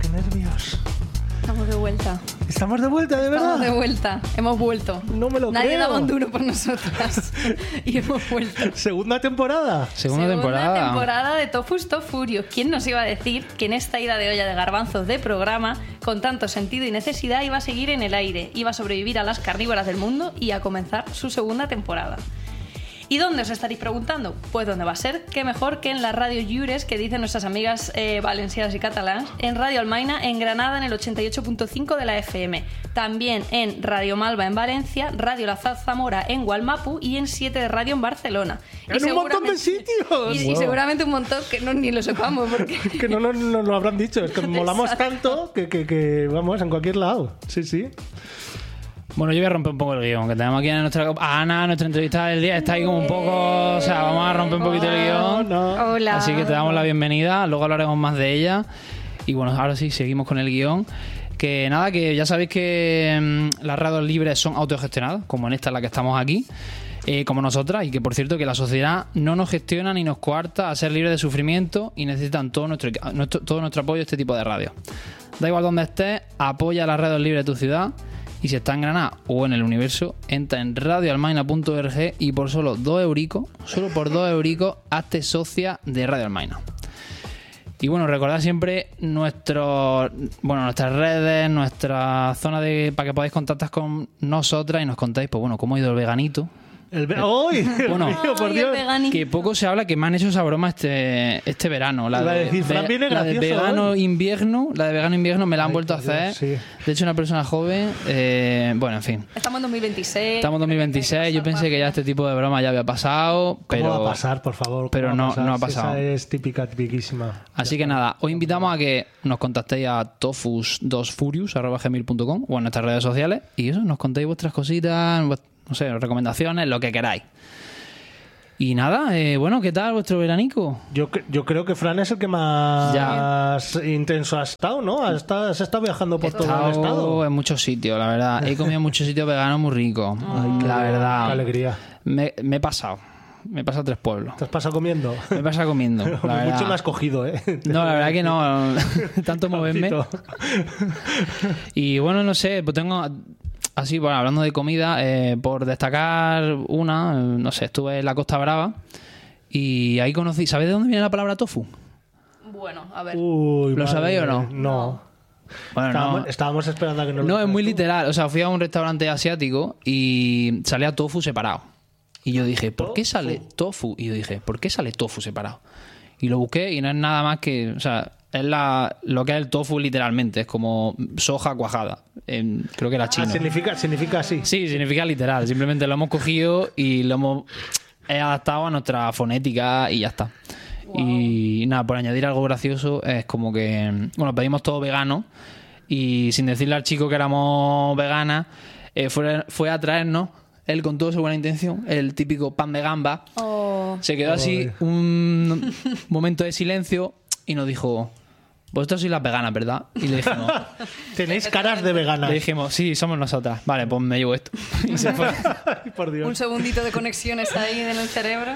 qué nervios. Estamos de vuelta. ¿Estamos de vuelta, de verdad? Estamos de vuelta. Hemos vuelto. No me lo Nadie creo. daba un duro por nosotras. Y hemos vuelto. ¿Segunda temporada? Segunda temporada de Tofus Tofurios. ¿Quién nos iba a decir que en esta ida de olla de garbanzos de programa, con tanto sentido y necesidad, iba a seguir en el aire, iba a sobrevivir a las carnívoras del mundo y a comenzar su segunda temporada? ¿Y dónde os estaréis preguntando? Pues ¿dónde va a ser? Qué mejor que en la Radio Lliures, que dicen nuestras amigas valencianas y catalanas, en Radio Almaina, en Granada, en el 88.5 de la FM. También en Radio Malva en Valencia, Radio La Zamora en Gualmapu y en 7 de Radio en Barcelona. ¡En un montón de sitios! Y seguramente un montón que no, ni lo sepamos. Porque... que no lo habrán dicho. Es que molamos tanto que vamos, en cualquier lado. Sí, sí. Bueno, yo voy a romper un poco el guión, que tenemos aquí a Ana, nuestra entrevista del día, está ahí como un poco... O sea, vamos a romper un poquito el guión. No. Hola. Así que te damos la bienvenida, luego hablaremos más de ella. Y bueno, ahora sí, seguimos con el guión. Que nada, que ya sabéis que las radios libres son autogestionadas, como en esta en la que estamos aquí, como nosotras, y que por cierto que la sociedad no nos gestiona ni nos coarta a ser libres de sufrimiento y necesitan todo nuestro apoyo a este tipo de radios. Da igual donde estés, apoya las radios libres de tu ciudad. Y si está en Granada o en el universo, entra en radioalmaina.org y por solo 2 euricos, hazte socia de Radio Almaina. Y bueno, recordad siempre nuestras redes, nuestra zona para que podáis contactar con nosotras y nos contáis, pues bueno, cómo ha ido el veganito. Bueno, por Dios. Que poco se habla, que me han hecho esa broma este verano. La de decir, Fran viene la de gracioso, vegano ¿eh? invierno, la de vegano invierno me la han vuelto a hacer. Sí. De hecho, una persona joven, bueno, en fin. Estamos en 2026. Estamos en 2026, yo pensé que ya este tipo de broma ya había pasado, pero ¿Cómo va a pasar, por favor? pero no ha pasado. Esa es tipiquísima. Así que nada, os invitamos a que nos contactéis a tofus2furious@gmail.com o en nuestras redes sociales y eso, nos contéis vuestras cositas, no sé, recomendaciones, lo que queráis. Y nada, bueno, ¿qué tal vuestro veranico? Yo creo que Fran es el que más intenso ha estado, ¿no? Has estado viajando por todo el estado. En muchos sitios, la verdad. He comido en muchos sitios veganos muy ricos. La verdad. Qué alegría. Me he pasado. Me he pasado 3 pueblos. ¿Te has pasado comiendo? Me he pasado comiendo. La verdad. Mucho me has cogido, ¿eh? No, la verdad que no. Tanto moverme. Y bueno, no sé, pues tengo... Así, bueno, hablando de comida, por destacar una, no sé, estuve en la Costa Brava y ahí conocí... ¿Sabéis de dónde viene la palabra tofu? Bueno, a ver. ¿Lo sabéis o no? No. Bueno, estábamos esperando a que nos lo No, es muy digas tú. literal. O sea, fui a un restaurante asiático y salía tofu separado. Y yo dije, ¿por qué sale tofu? Y yo dije, ¿por qué sale tofu separado? Y lo busqué y no es nada más que... O sea, es lo que es el tofu literalmente. Es como soja cuajada. Creo que era chino. Significa así. Sí, significa literal. Simplemente lo hemos cogido y lo hemos adaptado a nuestra fonética y ya está. Wow. Y nada, por añadir algo gracioso, es como que... Bueno, pedimos todo vegano y sin decirle al chico que éramos veganas, fue a traernos, él con toda su buena intención, el típico pan de gamba. Se quedó así un momento de silencio y nos dijo... Vosotros sois las veganas, ¿verdad? Y le dijimos... Tenéis caras de veganas. Le dijimos, sí, somos nosotras. Vale, pues me llevo esto. Y se fue. Ay, por Dios. Un segundito de conexiones ahí en el cerebro.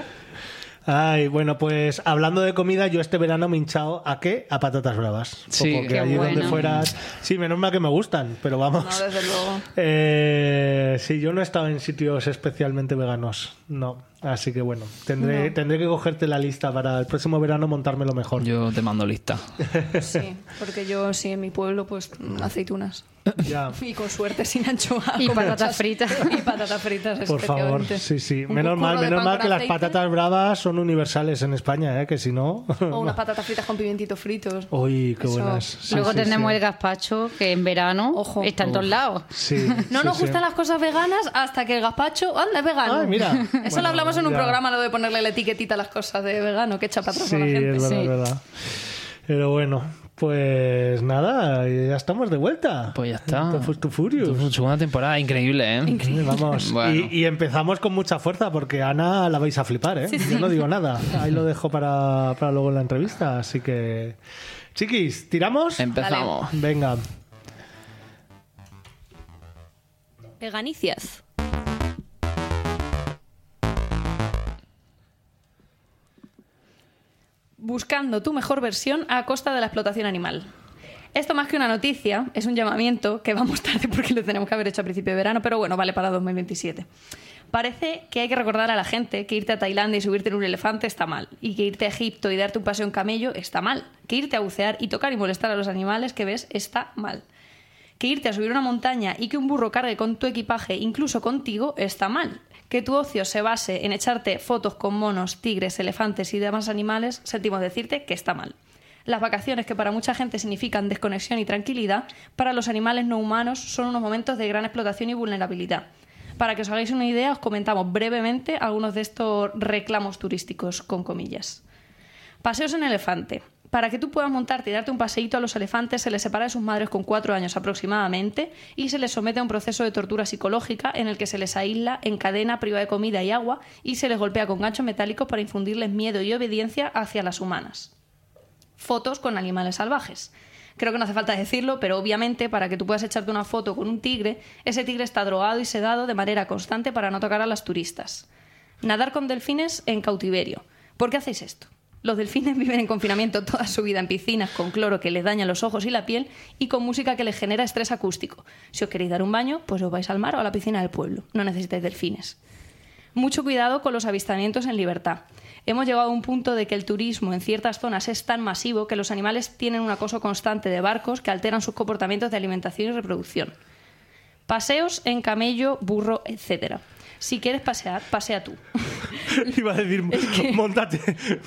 Ay, bueno, pues hablando de comida, yo este verano me he hinchado ¿a qué? A patatas bravas. Sí, porque qué allí bueno. donde fueras... Sí, menos mal que me gustan, pero vamos. No, desde luego. Sí, yo no he estado en sitios especialmente veganos, no. Así que bueno, tendré que cogerte la lista para el próximo verano montármelo mejor. Yo te mando lista. Sí, porque yo sí en mi pueblo pues aceitunas. Ya. Y con suerte sin anchoa. Y con patatas muchas- fritas. Y patatas fritas, Por favor, especialmente. sí, sí. Un Menos curro de pan mal con que las aceite. patatas bravas son universales en España, que si no... O unas patatas fritas con pimientitos fritos. Uy, qué Eso. buenas. Sí, Luego sí, tenemos sí. el gazpacho, que en verano Ojo. está en todos lados. Sí, No sí, nos sí. gustan las cosas veganas hasta que el gazpacho... ¡Anda, es vegano! Ay, mira. Eso Bueno, lo hablamos en un ya. programa, lo de ponerle la etiquetita a las cosas de vegano, que echa para atrás Sí, a la gente. es verdad, Sí. es verdad. Pero bueno, pues nada, ya estamos de vuelta. Pues ya está. Tofus to Furious. Segunda temporada increíble, ¿eh? Sí, vamos. Bueno. Y empezamos con mucha fuerza porque Ana la vais a flipar, ¿eh? Sí, sí. Yo no digo nada. Ahí lo dejo para luego en la entrevista. Así que, chiquis, ¿tiramos? Empezamos. Venga. Veganicias. Buscando tu mejor versión a costa de la explotación animal. Esto más que una noticia, es un llamamiento que vamos tarde porque lo tenemos que haber hecho a principio de verano, pero bueno, vale para 2027. Parece que hay que recordar a la gente que irte a Tailandia y subirte en un elefante está mal, y que irte a Egipto y darte un paseo en camello está mal, que irte a bucear y tocar y molestar a los animales que ves está mal, que irte a subir una montaña y que un burro cargue con tu equipaje, incluso contigo, está mal, que tu ocio se base en echarte fotos con monos, tigres, elefantes y demás animales, sentimos decirte que está mal. Las vacaciones, que para mucha gente significan desconexión y tranquilidad, para los animales no humanos son unos momentos de gran explotación y vulnerabilidad. Para que os hagáis una idea, os comentamos brevemente algunos de estos reclamos turísticos, con comillas. Paseos en elefante. Para que tú puedas montarte y darte un paseíto a los elefantes, se les separa de sus madres con 4 años aproximadamente y se les somete a un proceso de tortura psicológica en el que se les aísla, encadena, priva de comida y agua y se les golpea con ganchos metálicos para infundirles miedo y obediencia hacia las humanas. Fotos con animales salvajes. Creo que no hace falta decirlo, pero obviamente para que tú puedas echarte una foto con un tigre, ese tigre está drogado y sedado de manera constante para no tocar a las turistas. Nadar con delfines en cautiverio. ¿Por qué hacéis esto? Los delfines viven en confinamiento toda su vida en piscinas con cloro que les daña los ojos y la piel y con música que les genera estrés acústico. Si os queréis dar un baño, pues os vais al mar o a la piscina del pueblo. No necesitáis delfines. Mucho cuidado con los avistamientos en libertad. Hemos llegado a un punto de que el turismo en ciertas zonas es tan masivo que los animales tienen un acoso constante de barcos que alteran sus comportamientos de alimentación y reproducción. Paseos en camello, burro, etc. Si quieres pasear, pasea tú. Iba a decir, móntate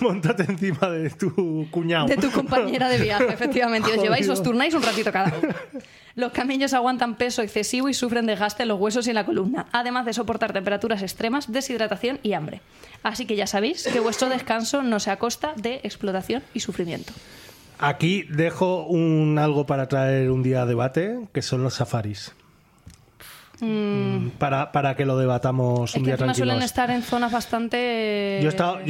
encima de tu cuñado. De tu compañera de viaje, efectivamente. Os lleváis, os turnáis un ratito cada uno. Los camellos aguantan peso excesivo y sufren desgaste en los huesos y en la columna, además de soportar temperaturas extremas, deshidratación y hambre. Así que ya sabéis que vuestro descanso no sea a costa de explotación y sufrimiento. Aquí dejo algo para traer un día a debate, que son los safaris. Para que lo debatamos un día encima tranquilos. Suelen estar en zonas bastante...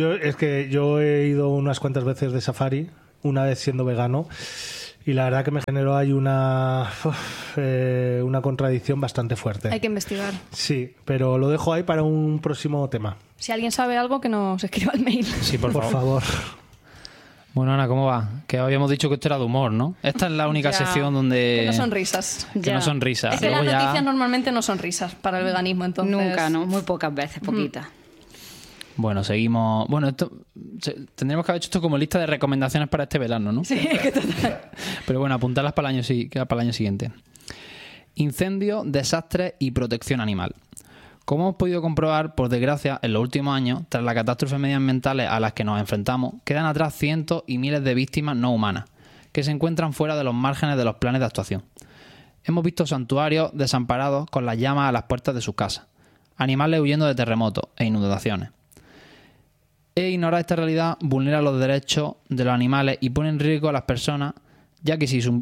Yo he ido unas cuantas veces de safari, una vez siendo vegano, y la verdad que me generó ahí una contradicción bastante fuerte. Hay que investigar. Sí, pero lo dejo ahí para un próximo tema. Si alguien sabe algo, que nos escriba al mail. Sí, por favor. favor. Bueno, Ana, ¿cómo va? Que habíamos dicho que esto era de humor, ¿no? Esta es la única Ya. sección donde... Que no son risas. Que no son risas. Es que Luego las ya- noticias normalmente no son risas para el veganismo, entonces... Nunca, ¿no? Muy pocas veces, poquitas. Bueno, seguimos... Bueno, tendríamos que haber hecho esto como lista de recomendaciones para este verano, ¿no? Sí, que total. Pero bueno, apuntarlas para el año siguiente. Incendio, desastres y protección animal. Como hemos podido comprobar, por desgracia, en los últimos años, tras las catástrofes medioambientales a las que nos enfrentamos, quedan atrás cientos y miles de víctimas no humanas, que se encuentran fuera de los márgenes de los planes de actuación. Hemos visto santuarios desamparados con las llamas a las puertas de sus casas, animales huyendo de terremotos e inundaciones. Ignorar esta realidad vulnera los derechos de los animales y pone en riesgo a las personas, ya que sin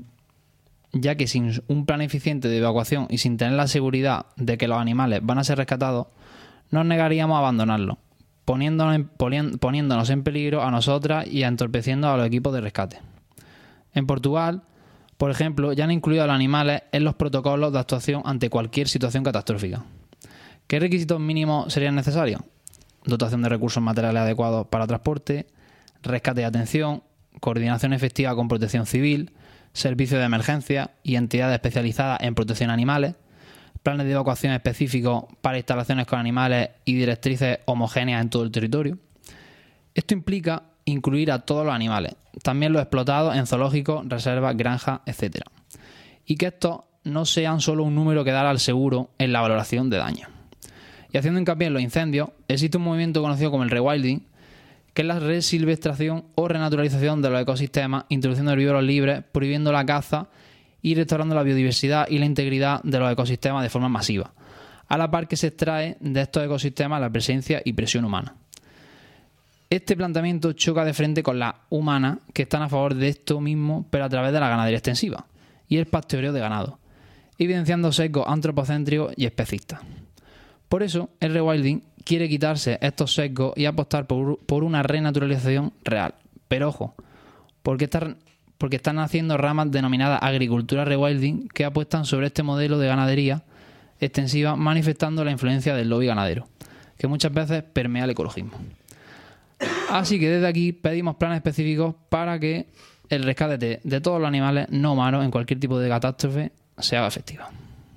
un plan eficiente de evacuación y sin tener la seguridad de que los animales van a ser rescatados, nos negaríamos a abandonarlos, poniéndonos en peligro a nosotras y entorpeciendo a los equipos de rescate. En Portugal, por ejemplo, ya han incluido a los animales en los protocolos de actuación ante cualquier situación catastrófica. ¿Qué requisitos mínimos serían necesarios? Dotación de recursos materiales adecuados para transporte, rescate y atención, coordinación efectiva con protección civil, servicios de emergencia y entidades especializadas en protección de animales, planes de evacuación específicos para instalaciones con animales y directrices homogéneas en todo el territorio. Esto implica incluir a todos los animales, también los explotados en zoológicos, reservas, granjas, etc. Y que estos no sean solo un número que dar al seguro en la valoración de daño. Y haciendo hincapié en los incendios, existe un movimiento conocido como el rewilding, que es la resilvestración o renaturalización de los ecosistemas, introduciendo herbívoros libres, prohibiendo la caza y restaurando la biodiversidad y la integridad de los ecosistemas de forma masiva, a la par que se extrae de estos ecosistemas la presencia y presión humana. Este planteamiento choca de frente con las humanas, que están a favor de esto mismo, pero a través de la ganadería extensiva y el pastoreo de ganado, evidenciando sesgos antropocéntricos y especistas. Por eso, el rewilding quiere quitarse estos sesgos y apostar por una renaturalización real. Pero ojo, porque están haciendo ramas denominadas agricultura rewilding que apuestan sobre este modelo de ganadería extensiva, manifestando la influencia del lobby ganadero, que muchas veces permea el ecologismo. Así que desde aquí pedimos planes específicos para que el rescate de todos los animales no humanos en cualquier tipo de catástrofe se haga efectiva.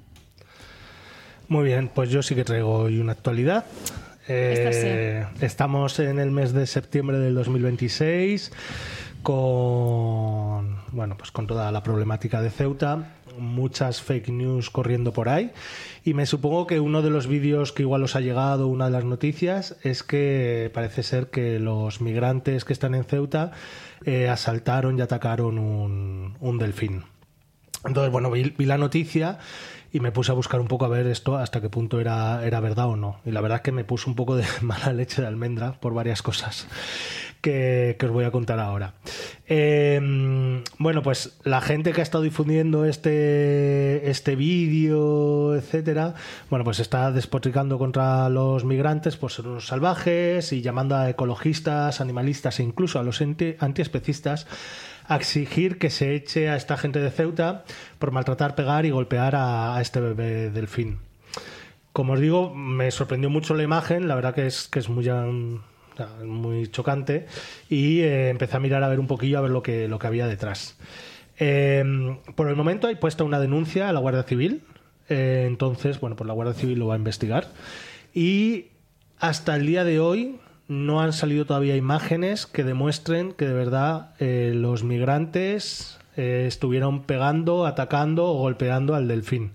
Muy bien, pues yo sí que traigo hoy una actualidad. Estamos en el mes de septiembre del 2026 con toda la problemática de Ceuta, muchas fake news corriendo por ahí, y me supongo que uno de los vídeos que igual os ha llegado, una de las noticias, es que parece ser que los migrantes que están en Ceuta asaltaron y atacaron un delfín. Entonces, bueno, vi la noticia y me puse a buscar un poco a ver esto hasta qué punto era verdad o no. Y la verdad es que me puso un poco de mala leche de almendra por varias cosas que os voy a contar ahora. Bueno, pues la gente que ha estado difundiendo este vídeo, etcétera, bueno, pues está despotricando contra los migrantes por ser unos salvajes y llamando a ecologistas, animalistas e incluso a los antiespecistas a exigir que se eche a esta gente de Ceuta por maltratar, pegar y golpear a este bebé delfín. Como os digo, me sorprendió mucho la imagen, la verdad que es muy chocante, y empecé a mirar a ver un poquillo a ver lo que había detrás. Por el momento hay puesta una denuncia a la Guardia Civil, entonces, bueno, pues la Guardia Civil lo va a investigar, y hasta el día de hoy no han salido todavía imágenes que demuestren que de verdad los migrantes estuvieron pegando, atacando o golpeando al delfín.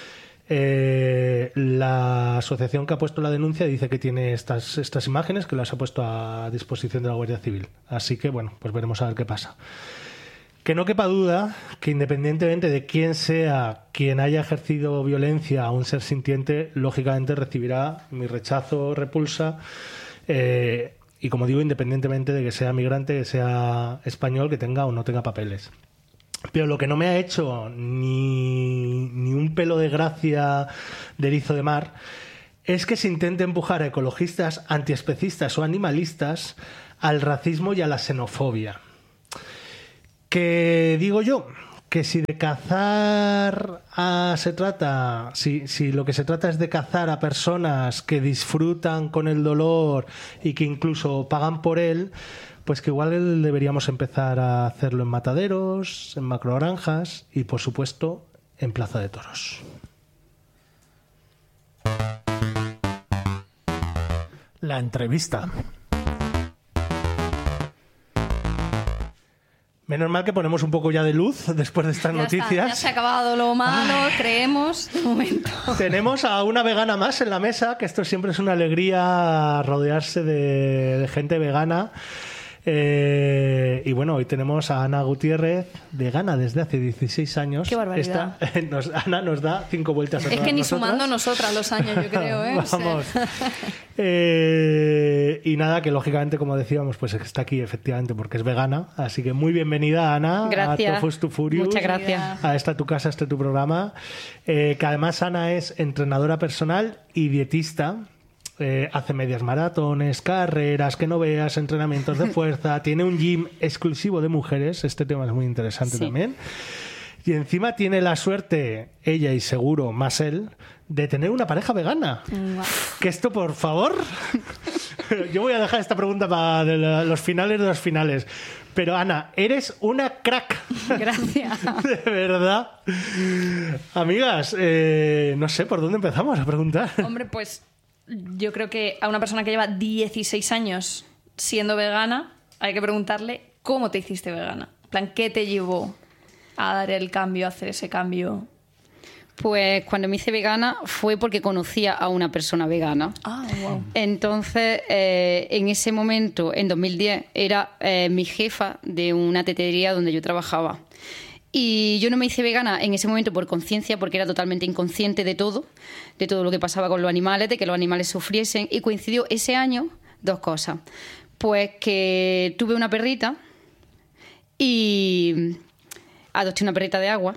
La asociación que ha puesto la denuncia dice que tiene estas imágenes, que las ha puesto a disposición de la Guardia Civil. Así que, bueno, pues veremos a ver qué pasa. Que no quepa duda que independientemente de quién sea quien haya ejercido violencia a un ser sintiente, lógicamente recibirá mi rechazo, repulsa. Y como digo, independientemente de que sea migrante, que sea español, que tenga o no tenga papeles. Pero lo que no me ha hecho ni un pelo de gracia de erizo de mar es que se intente empujar a ecologistas, antiespecistas o animalistas al racismo y a la xenofobia. Que digo yo, que si de cazar se trata, si lo que se trata es de cazar a personas que disfrutan con el dolor y que incluso pagan por él, pues que igual deberíamos empezar a hacerlo en mataderos, en macrogranjas y, por supuesto, en Plaza de Toros. La entrevista. Menos mal que ponemos un poco ya de luz después de estas noticias. Ya se ha acabado lo malo, creemos, de momento. Tenemos a una vegana más en la mesa, que esto siempre es una alegría rodearse de gente vegana. Y bueno, hoy tenemos a Ana Gutiérrez, vegana desde hace 16 años. ¡Qué barbaridad! Ana nos da 5 vueltas a todas. Es que ni nosotras. Sumando nosotras los años, yo creo, ¿eh? Vamos. Y nada, que lógicamente, como decíamos, pues está aquí efectivamente porque es vegana. Así que muy bienvenida, Ana. Gracias. A Tofus to Furious. Muchas gracias. A esta tu casa, este tu programa. Que además Ana es entrenadora personal y dietista. Hace medias maratones, carreras, que no veas, entrenamientos de fuerza. Tiene un gym exclusivo de mujeres. Este tema es muy interesante también. Y encima tiene la suerte, ella y seguro más él, de tener una pareja vegana. Wow. Que esto, por favor... Yo voy a dejar esta pregunta para los finales de los finales. Pero Ana, eres una crack. Gracias. De verdad. Amigas, no sé por dónde empezamos a preguntar. Hombre, pues yo creo que a una persona que lleva 16 años siendo vegana hay que preguntarle cómo te hiciste vegana. En plan, ¿qué te llevó a dar el cambio, a hacer ese cambio? Pues cuando me hice vegana fue porque conocía a una persona vegana. Ah, wow. Entonces, en ese momento, en 2010, era mi jefa de una tetería donde yo trabajaba. Y yo no me hice vegana en ese momento por conciencia, porque era totalmente inconsciente de todo lo que pasaba con los animales, de que los animales sufriesen. Y coincidió ese año dos cosas. Pues que tuve una perrita y adopté una perrita de agua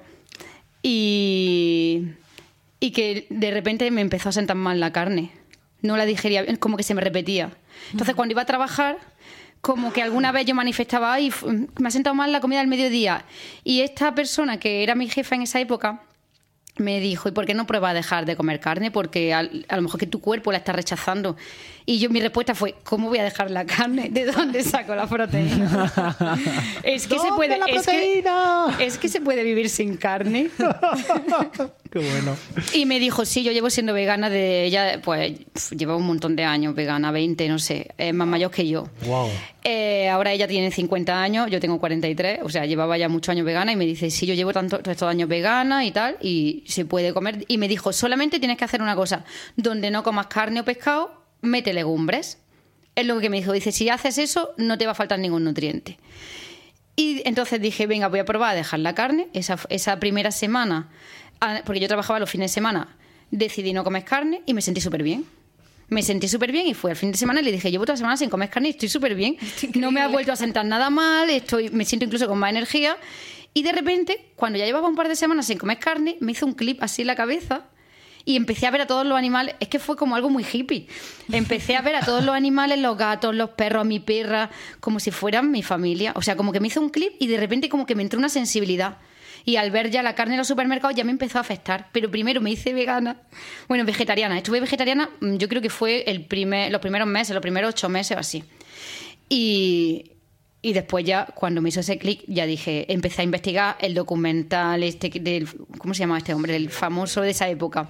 y que de repente me empezó a sentar mal la carne. No la digería, como que se me repetía. Entonces, cuando iba a trabajar, como que alguna vez yo manifestaba, ay, me ha sentado mal la comida del mediodía. Y esta persona, que era mi jefa en esa época, me dijo, ¿y por qué no pruebas a dejar de comer carne? Porque a lo mejor que tu cuerpo la está rechazando. Y mi respuesta fue, ¿cómo voy a dejar la carne? ¿De dónde saco la proteína? Es que se puede, la proteína? es que se puede vivir sin carne. Qué bueno. Y me dijo, sí, yo llevo siendo vegana de ella, pues lleva un montón de años vegana, 20, no sé, es más mayor que yo. Wow. Ahora ella tiene 50 años, yo tengo 43, o sea, llevaba ya muchos años vegana y me dice, sí, yo llevo todos estos años vegana y tal, y se puede comer. Y me dijo, solamente tienes que hacer una cosa, donde no comas carne o pescado, mete legumbres. Es lo que me dijo, dice, si haces eso, no te va a faltar ningún nutriente. Y entonces dije, venga, voy a probar a dejar la carne. Esa primera semana, porque yo trabajaba los fines de semana, decidí no comer carne y me sentí súper bien. Me sentí súper bien y fui al fin de semana y le dije, llevo toda la semana sin comer carne y estoy súper bien. No me ha vuelto a sentar nada mal, me siento incluso con más energía. Y de repente, cuando ya llevaba un par de semanas sin comer carne, me hizo un clip así en la cabeza y empecé a ver a todos los animales. Es que fue como algo muy hippie. Empecé a ver a todos los animales, los gatos, los perros, a mi perra, como si fueran mi familia. O sea, como que me hizo un clip y de repente como que me entró una sensibilidad. Y al ver ya la carne en los supermercados ya me empezó a afectar. Pero primero me hice vegana, bueno, vegetariana. Estuve vegetariana, yo creo que fue los primeros meses, los primeros 8 meses o así. Y después ya, cuando me hizo ese clic, ya dije, empecé a investigar el documental ¿cómo se llama este hombre? El famoso de esa época.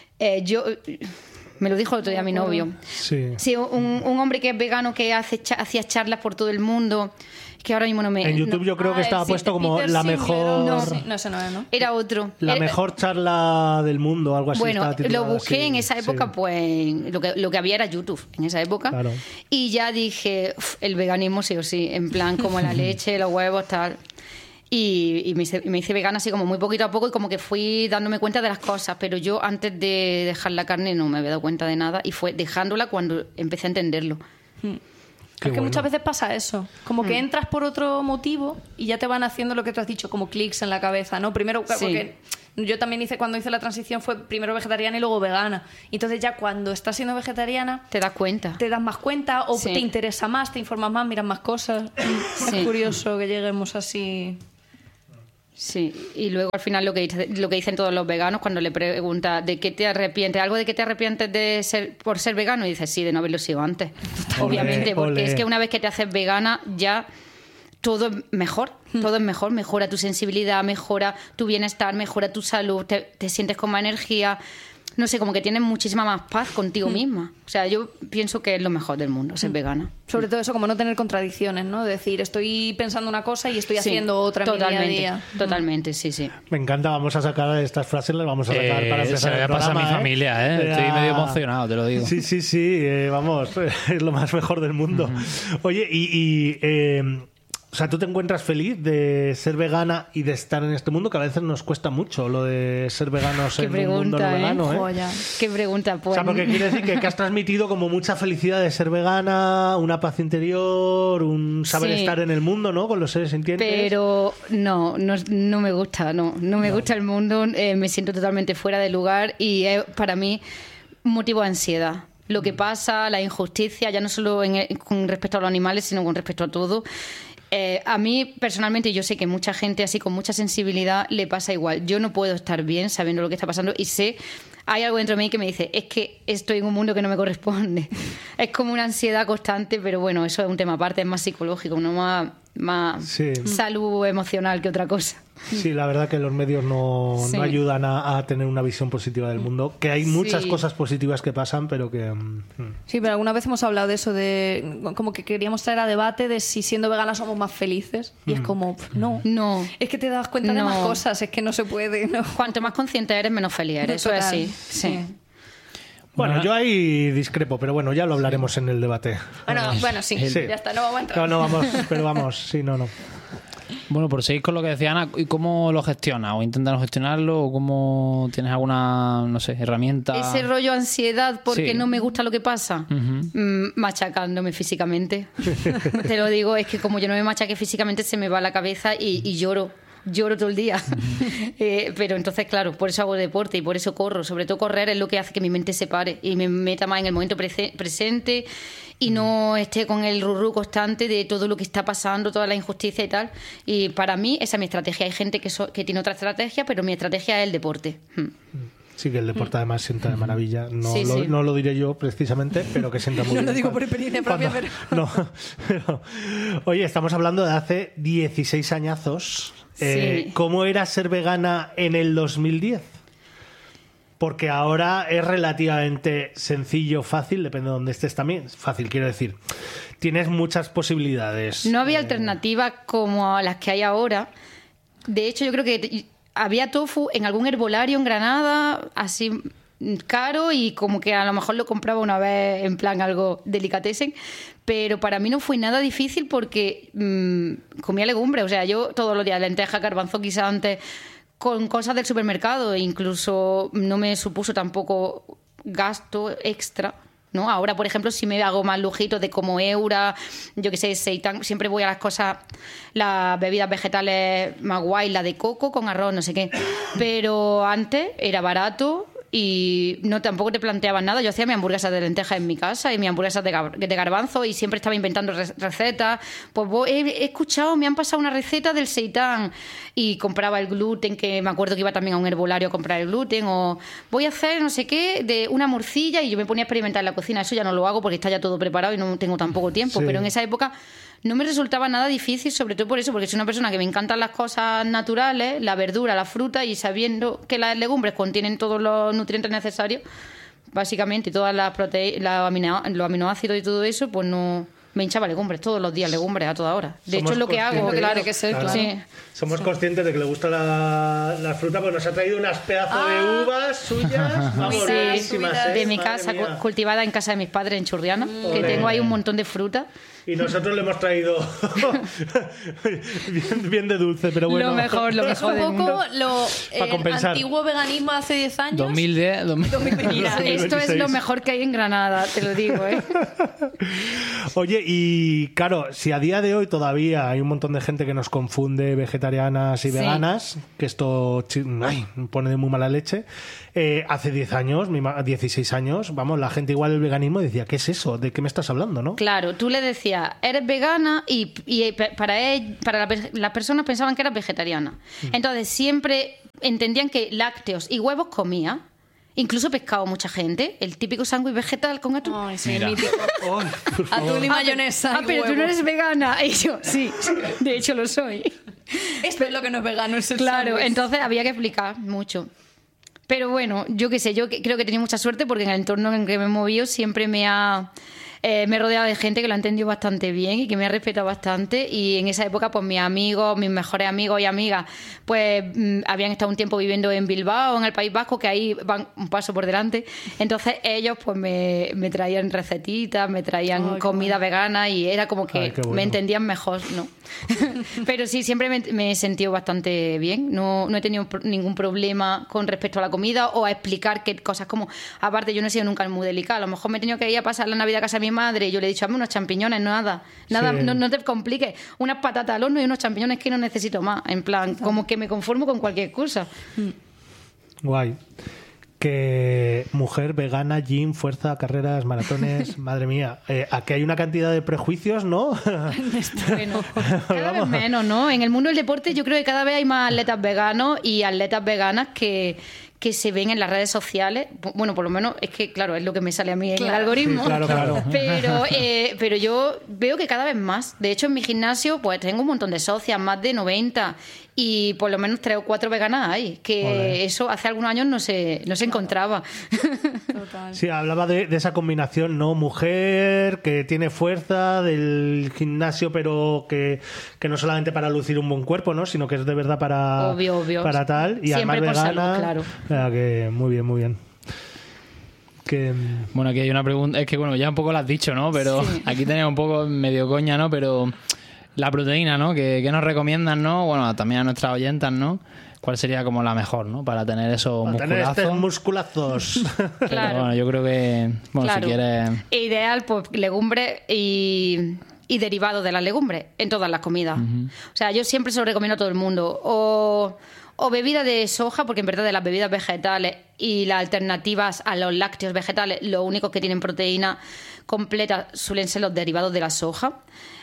Me lo dijo el otro día mi novio. Sí, un hombre que es vegano que hacía charlas por todo el mundo. Que ahora mismo no me... En YouTube yo creo que estaba puesto como la mejor... No, eso no es, ¿no? Era otro. La mejor charla del mundo, algo así. Bueno, lo busqué así. en esa época, pues lo que había era YouTube en esa época. Claro. Y ya dije, el veganismo sí o sí, en plan como la leche, los huevos, tal. Y me hice vegana así como muy poquito a poco y como que fui dándome cuenta de las cosas. Pero yo antes de dejar la carne no me había dado cuenta de nada y fue dejándola cuando empecé a entenderlo. Es que muchas veces pasa eso, como que entras por otro motivo y ya te van haciendo lo que tú has dicho, como clics en la cabeza, ¿no? Primero, Sí. porque yo también cuando hice la transición fue primero vegetariana y luego vegana. Entonces ya cuando estás siendo vegetariana Te das cuenta. te das más cuenta o Sí. te interesa más, te informas más, miras más cosas. Sí. Es curioso que lleguemos así. Sí, y luego al final lo que dicen todos los veganos cuando le preguntas ¿de qué te arrepientes? ¿Algo de qué te arrepientes por ser vegano? Y dices, sí, de no haberlo sido antes. Obviamente, porque es que una vez que te haces vegana ya todo es mejor, mejora tu sensibilidad, mejora tu bienestar, mejora tu salud, te sientes con más energía. No sé, como que tienes muchísima más paz contigo misma. O sea, yo pienso que es lo mejor del mundo, ser vegana. Sobre todo eso, como no tener contradicciones, ¿no? Decir, estoy pensando una cosa y estoy Sí, haciendo otra en mi día a día. Totalmente, sí, sí. Me encanta, vamos a sacar estas frases, las vamos a sacar para empezar se le voy a el pasar a mi programa, familia, ¿eh? Estoy medio emocionado, te lo digo. Sí, vamos, es lo más mejor del mundo. Oye, o sea, ¿tú te encuentras feliz de ser vegana y de estar en este mundo? Que a veces nos cuesta mucho lo de ser veganos en un mundo no vegano, ¿eh? Joya. Qué pregunta, pues. O sea, porque quiere decir que has transmitido como mucha felicidad de ser vegana, una paz interior, un saber Sí. estar en el mundo, ¿no? Con los seres sintientes. Pero no me gusta, no me gusta el mundo, me siento totalmente fuera de lugar y es para mí un motivo de ansiedad. Lo que pasa, la injusticia, ya no solo con respecto a los animales, sino con respecto a todo. A mí personalmente, yo sé que mucha gente así con mucha sensibilidad le pasa igual. Yo no puedo estar bien sabiendo lo que está pasando y sé, hay algo dentro de mí que me dice, es que estoy en un mundo que no me corresponde. Es como una ansiedad constante, pero bueno, eso es un tema aparte, es más psicológico, no más Sí. salud emocional que otra cosa. Sí, la verdad que los medios no Sí. ayudan a tener una visión positiva del mundo. Que hay muchas Sí. cosas positivas que pasan, pero que... Sí, pero alguna vez hemos hablado de eso, de como que queríamos traer a debate de si siendo veganas somos más felices. Y es como, no. No. Es que te das cuenta de No. más cosas, es que no se puede, ¿no? Cuanto más consciente eres, menos feliz eres. Eso es Total, así. Sí. Bueno, yo ahí discrepo, pero bueno, ya lo hablaremos en el debate. Bueno, sí, Sí. ya está, no vamos a entrar. No vamos, pero vamos, sí, no. Bueno, por seguir con lo que decía Ana, ¿y cómo lo gestionas? ¿O intentas gestionarlo? ¿O cómo tienes alguna, no sé, herramienta? Ese rollo ansiedad porque Sí. no me gusta lo que pasa, machacándome físicamente. Te lo digo, es que como yo no me machaque físicamente se me va la cabeza y lloro. lloro todo el día. Pero entonces, claro, por eso hago deporte y por eso corro. Sobre todo correr es lo que hace que mi mente se pare y me meta más en el momento presente y no esté con el rurú constante de todo lo que está pasando, toda la injusticia y tal. Y para mí esa es mi estrategia. Hay gente que tiene otra estrategia, pero mi estrategia es el deporte. Sí, que el deporte además sienta de maravilla. No, Sí, lo, sí. no lo diré yo precisamente, pero que sienta muy bien. Yo lo digo por experiencia propia, Cuando- pero... No, pero- Oye, estamos hablando de hace 16 añazos. Sí. ¿Cómo era ser vegana en el 2010? Porque ahora es relativamente sencillo, fácil, depende de dónde estés también. Fácil, quiero decir. Tienes muchas posibilidades. No había alternativas como las que hay ahora. De hecho, yo creo que había tofu en algún herbolario en Granada, así caro, y como que a lo mejor lo compraba una vez en plan algo delicatessen, pero para mí no fue nada difícil porque comía legumbres. O sea, yo todos los días lentejas, garbanzo, guisantes, con cosas del supermercado, e incluso no me supuso tampoco gasto extra, ¿no? Ahora, por ejemplo, si me hago más lujitos de como Eura, yo que sé, seitán, siempre voy a las cosas, las bebidas vegetales más guay, la de coco con arroz, no sé qué. Pero antes era barato y no tampoco te planteaban nada. Yo hacía mi hamburguesa de lentejas en mi casa y mi hamburguesa de garbanzo y siempre estaba inventando recetas. Pues he escuchado, me han pasado una receta del seitán y compraba el gluten, que me acuerdo que iba también a un herbolario a comprar el gluten, o voy a hacer no sé qué de una morcilla, y yo me ponía a experimentar en la cocina. Eso ya no lo hago porque está ya todo preparado y no tengo tampoco tiempo, Sí. pero en esa época no me resultaba nada difícil, sobre todo por eso, porque soy una persona que me encantan las cosas naturales, la verdura, la fruta, y sabiendo que las legumbres contienen todos los nutrientes necesarios, básicamente, y todas las los aminoácidos y todo eso, pues no me hinchaba legumbres todos los días, legumbres a toda hora. De Somos hecho, es lo que hago, conscientes- claro. Tiene que ser, Claro. Sí. Somos conscientes de que le gusta la fruta, pues nos ha traído unas pedazos de uvas suyas. Vamos, Sí, buenísimas, ¿eh? de mi Madre casa, mía. cultivada en casa de mis padres en Churriana, que Ole. tengo ahí un montón de fruta. Y nosotros le hemos traído bien de dulce, pero bueno. Lo mejor Es un del poco mundo. Pa' compensar. antiguo veganismo hace 10 años. 2010, 2010. Mira, 2026. esto es lo mejor que hay en Granada, te lo digo, ¿eh? Oye, y claro, si a día de hoy todavía hay un montón de gente que nos confunde vegetarianas y Sí. veganas, que esto me pone de muy mala leche, hace 10 años, 16 años, vamos, la gente igual el veganismo decía, ¿qué es eso? ¿De qué me estás hablando, no? Claro, tú le decías, eres vegana y para las personas pensaban que eras vegetariana. Entonces siempre entendían que lácteos y huevos comía. Incluso pescado mucha gente. El típico sándwich vegetal con atún. Ay, sí, Mira. mítico. Ay, por favor. Atún y mayonesa. y pero tú huevo. no eres vegana. Y yo, sí, de hecho lo soy. Esto es lo que no es vegano, es el Claro, sándwich. entonces había que explicar mucho. Pero bueno, yo qué sé, creo que he tenido mucha suerte porque en el entorno en que me he movido siempre me he rodeado de gente que lo ha entendido bastante bien y que me ha respetado bastante, y en esa época pues mis amigos, mis mejores amigos y amigas pues habían estado un tiempo viviendo en Bilbao, en el País Vasco, que ahí van un paso por delante. Entonces ellos pues me traían recetitas, me traían Ay, qué comida vegana, y era como que Ay, qué bueno. me entendían mejor, ¿no? Pero sí, siempre me he sentido bastante bien. No he tenido ningún problema con respecto a la comida o a explicar qué cosas, como aparte yo no he sido nunca muy delicada. A lo mejor me he tenido que ir a pasar la Navidad a casa de mi madre y yo le he dicho, hazme unos champiñones, nada, Sí. no te compliques, unas patatas al horno y unos champiñones, que no necesito más. En plan, como que me conformo con cualquier cosa. Guay. Que mujer vegana, gym, fuerza, carreras, maratones, madre mía. Aquí hay una cantidad de prejuicios, ¿no? Bueno, cada vez menos, ¿no? En el mundo del deporte yo creo que cada vez hay más atletas veganos y atletas veganas que se ven en las redes sociales. Bueno, por lo menos es que, claro, es lo que me sale a mí en el algoritmo. Sí, claro. Pero yo veo que cada vez más. De hecho, en mi gimnasio pues tengo un montón de socias, más de 90, y por lo menos 3 o 4 veganas hay, que Joder. eso hace algunos años no se encontraba. Total. Sí, hablaba de esa combinación, ¿no? Mujer que tiene fuerza del gimnasio, pero que no solamente para lucir un buen cuerpo, ¿no? Sino que es de verdad para, Obvio. para tal. Y Siempre además por vegana. salud, claro. Que muy bien, muy bien. Que, Bueno, aquí hay una pregunta, es que bueno, ya un poco lo has dicho, ¿no? Pero Sí. aquí tenemos un poco medio coña, ¿no? Pero la proteína, ¿no? ¿Qué nos recomiendan, no? Bueno, también a nuestras oyentas, ¿no? ¿Cuál sería como la mejor, ¿no? Para tener esos para tener musculazos. musculazos. Pero Claro. bueno, yo creo que, bueno, Claro. si quieres... Ideal, pues legumbres y y derivados de las legumbres en todas las comidas. O sea, yo siempre se lo recomiendo a todo el mundo. O bebida de soja, porque en verdad de las bebidas vegetales y las alternativas a los lácteos vegetales, los únicos que tienen proteína completa suelen ser los derivados de la soja.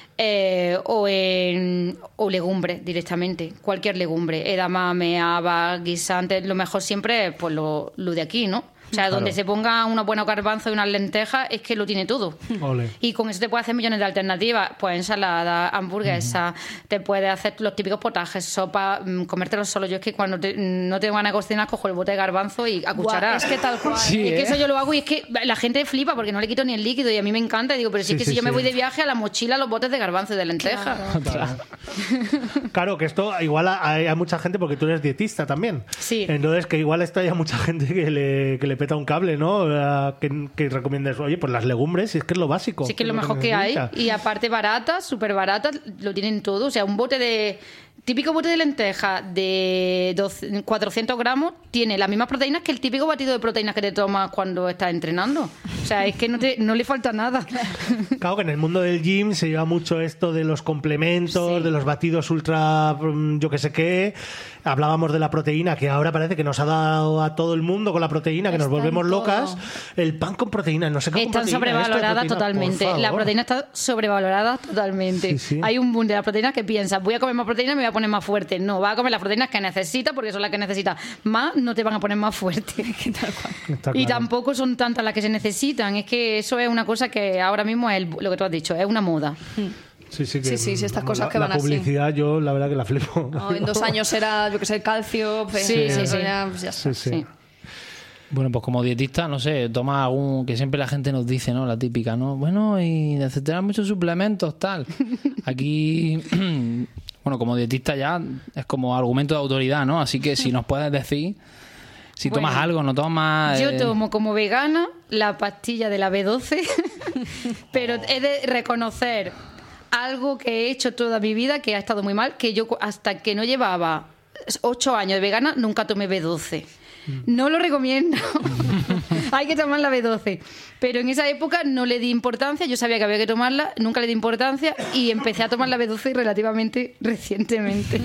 O legumbres directamente, cualquier legumbre, edamame, habas, guisantes, lo mejor siempre es pues, lo de aquí, ¿no? O sea, donde se ponga una buena garbanzo y unas lentejas, es que lo tiene todo. Ole. Y con eso te puedes hacer millones de alternativas. Pues ensalada, hamburguesa, te puedes hacer los típicos potajes, sopa, comértelos solo. Yo es que cuando no tengo ganas de cocinar, cojo el bote de garbanzo y a cuchara. Es que tal cual. Sí, Es que eso yo lo hago y es que la gente flipa porque no le quito ni el líquido y a mí me encanta. Y digo, pero si es que si yo me voy de viaje, a la mochila los botes de garbanzo y de lentejas. Claro, que esto igual hay mucha gente, porque tú eres dietista también. Sí. Entonces, que igual esto haya mucha gente que le peta un cable, ¿no? Que recomiendes, oye, pues las legumbres, si es que es lo básico. Sí, que es lo mejor que hay. Y aparte baratas, súper baratas, lo tienen todo. O sea, un bote de... Típico bote de lenteja de 400 gramos tiene las mismas proteínas que el típico batido de proteínas que te tomas cuando estás entrenando. O sea, es que no le falta nada. Claro que en el mundo del gym se lleva mucho esto de los complementos, de los batidos ultra, yo que sé qué. Hablábamos de la proteína, que ahora parece que nos ha dado a todo el mundo con la proteína, que nos volvemos locas. El pan con proteína, no sé qué. Están sobrevaloradas totalmente. La proteína está sobrevalorada totalmente. Sí, sí. Hay un boom de la proteína que piensas, voy a comer más proteína y me voy a poner más fuerte. No, vas a comer las proteínas que necesitas porque son las que necesitas. Más no te van a poner más fuerte. Está Y claro. tampoco son tantas las que se necesitan. Es que eso es una cosa que ahora mismo es lo que tú has dicho, es una moda. Sí, Sí, estas cosas que van la así. publicidad, yo la verdad que la flipo. No, en 2 años será, yo que sé, el calcio. Pues, Sí. Ya, pues ya está. Sí. Sí. Bueno, pues como dietista, no sé, toma algún... Que siempre la gente nos dice, ¿no? La típica, ¿no? Bueno, y necesitas muchos suplementos, tal. Aquí... Bueno, como dietista ya es como argumento de autoridad, ¿no? Así que si nos puedes decir si Bueno, tomas algo, no tomas... Yo tomo como vegana la pastilla de la B12, pero he de reconocer algo que he hecho toda mi vida que ha estado muy mal, que yo hasta que no llevaba 8 años de vegana nunca tomé B12. No lo recomiendo. Hay que tomar la B12. Pero en esa época no le di importancia. Yo sabía que había que tomarla, nunca le di importancia y empecé a tomar la B12 relativamente recientemente.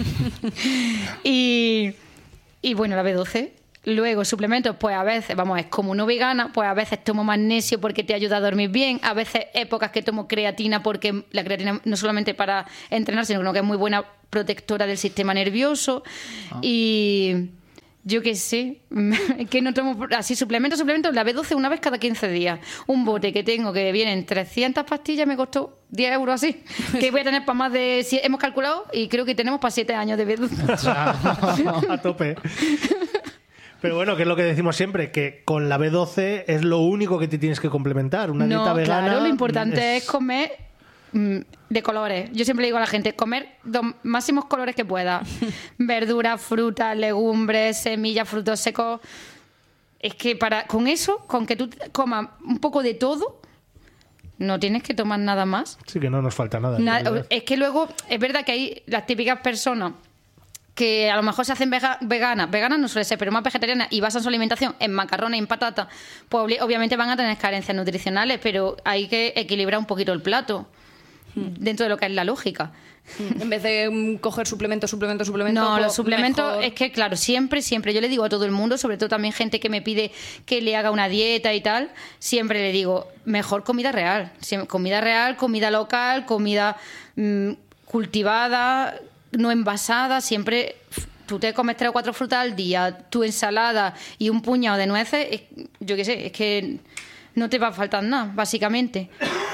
Y bueno, la B12. Luego, suplementos, pues a veces, es como no vegana, pues a veces tomo magnesio porque te ayuda a dormir bien. A veces épocas que tomo creatina porque la creatina no solamente para entrenar, sino que es muy buena protectora del sistema nervioso. Y... Yo qué sé, que no tomo así suplementos, la B12 una vez cada 15 días. Un bote que tengo que vienen 300 pastillas, me costó 10 euros así. Que voy a tener para más de... Hemos calculado y creo que tenemos para 7 años de B12. A tope. Pero bueno, que es lo que decimos siempre, que con la B12 es lo único que te tienes que complementar. Una dieta vegana... Claro, lo importante es comer... de colores. Yo siempre le digo a la gente, comer los máximos colores que pueda. Verduras, frutas, legumbres, semillas, frutos secos. Es que con eso, con que tú comas un poco de todo, no tienes que tomar nada más. Sí, que no nos falta nada. Es que luego, es verdad que hay las típicas personas que a lo mejor se hacen veganas no suele ser, pero más vegetarianas y basan su alimentación en macarrones y en patata, pues obviamente van a tener carencias nutricionales, pero hay que equilibrar un poquito el plato dentro de lo que es la lógica. En vez de coger suplemento. No, pues los suplementos mejor. es que, claro, siempre yo le digo a todo el mundo, sobre todo también gente que me pide que le haga una dieta y tal, siempre le digo, mejor comida real, comida local, comida cultivada, no envasada, siempre... Tú te comes 3 o 4 frutas al día, tu ensalada y un puñado de nueces, yo qué sé, es que no te va a faltar nada, básicamente.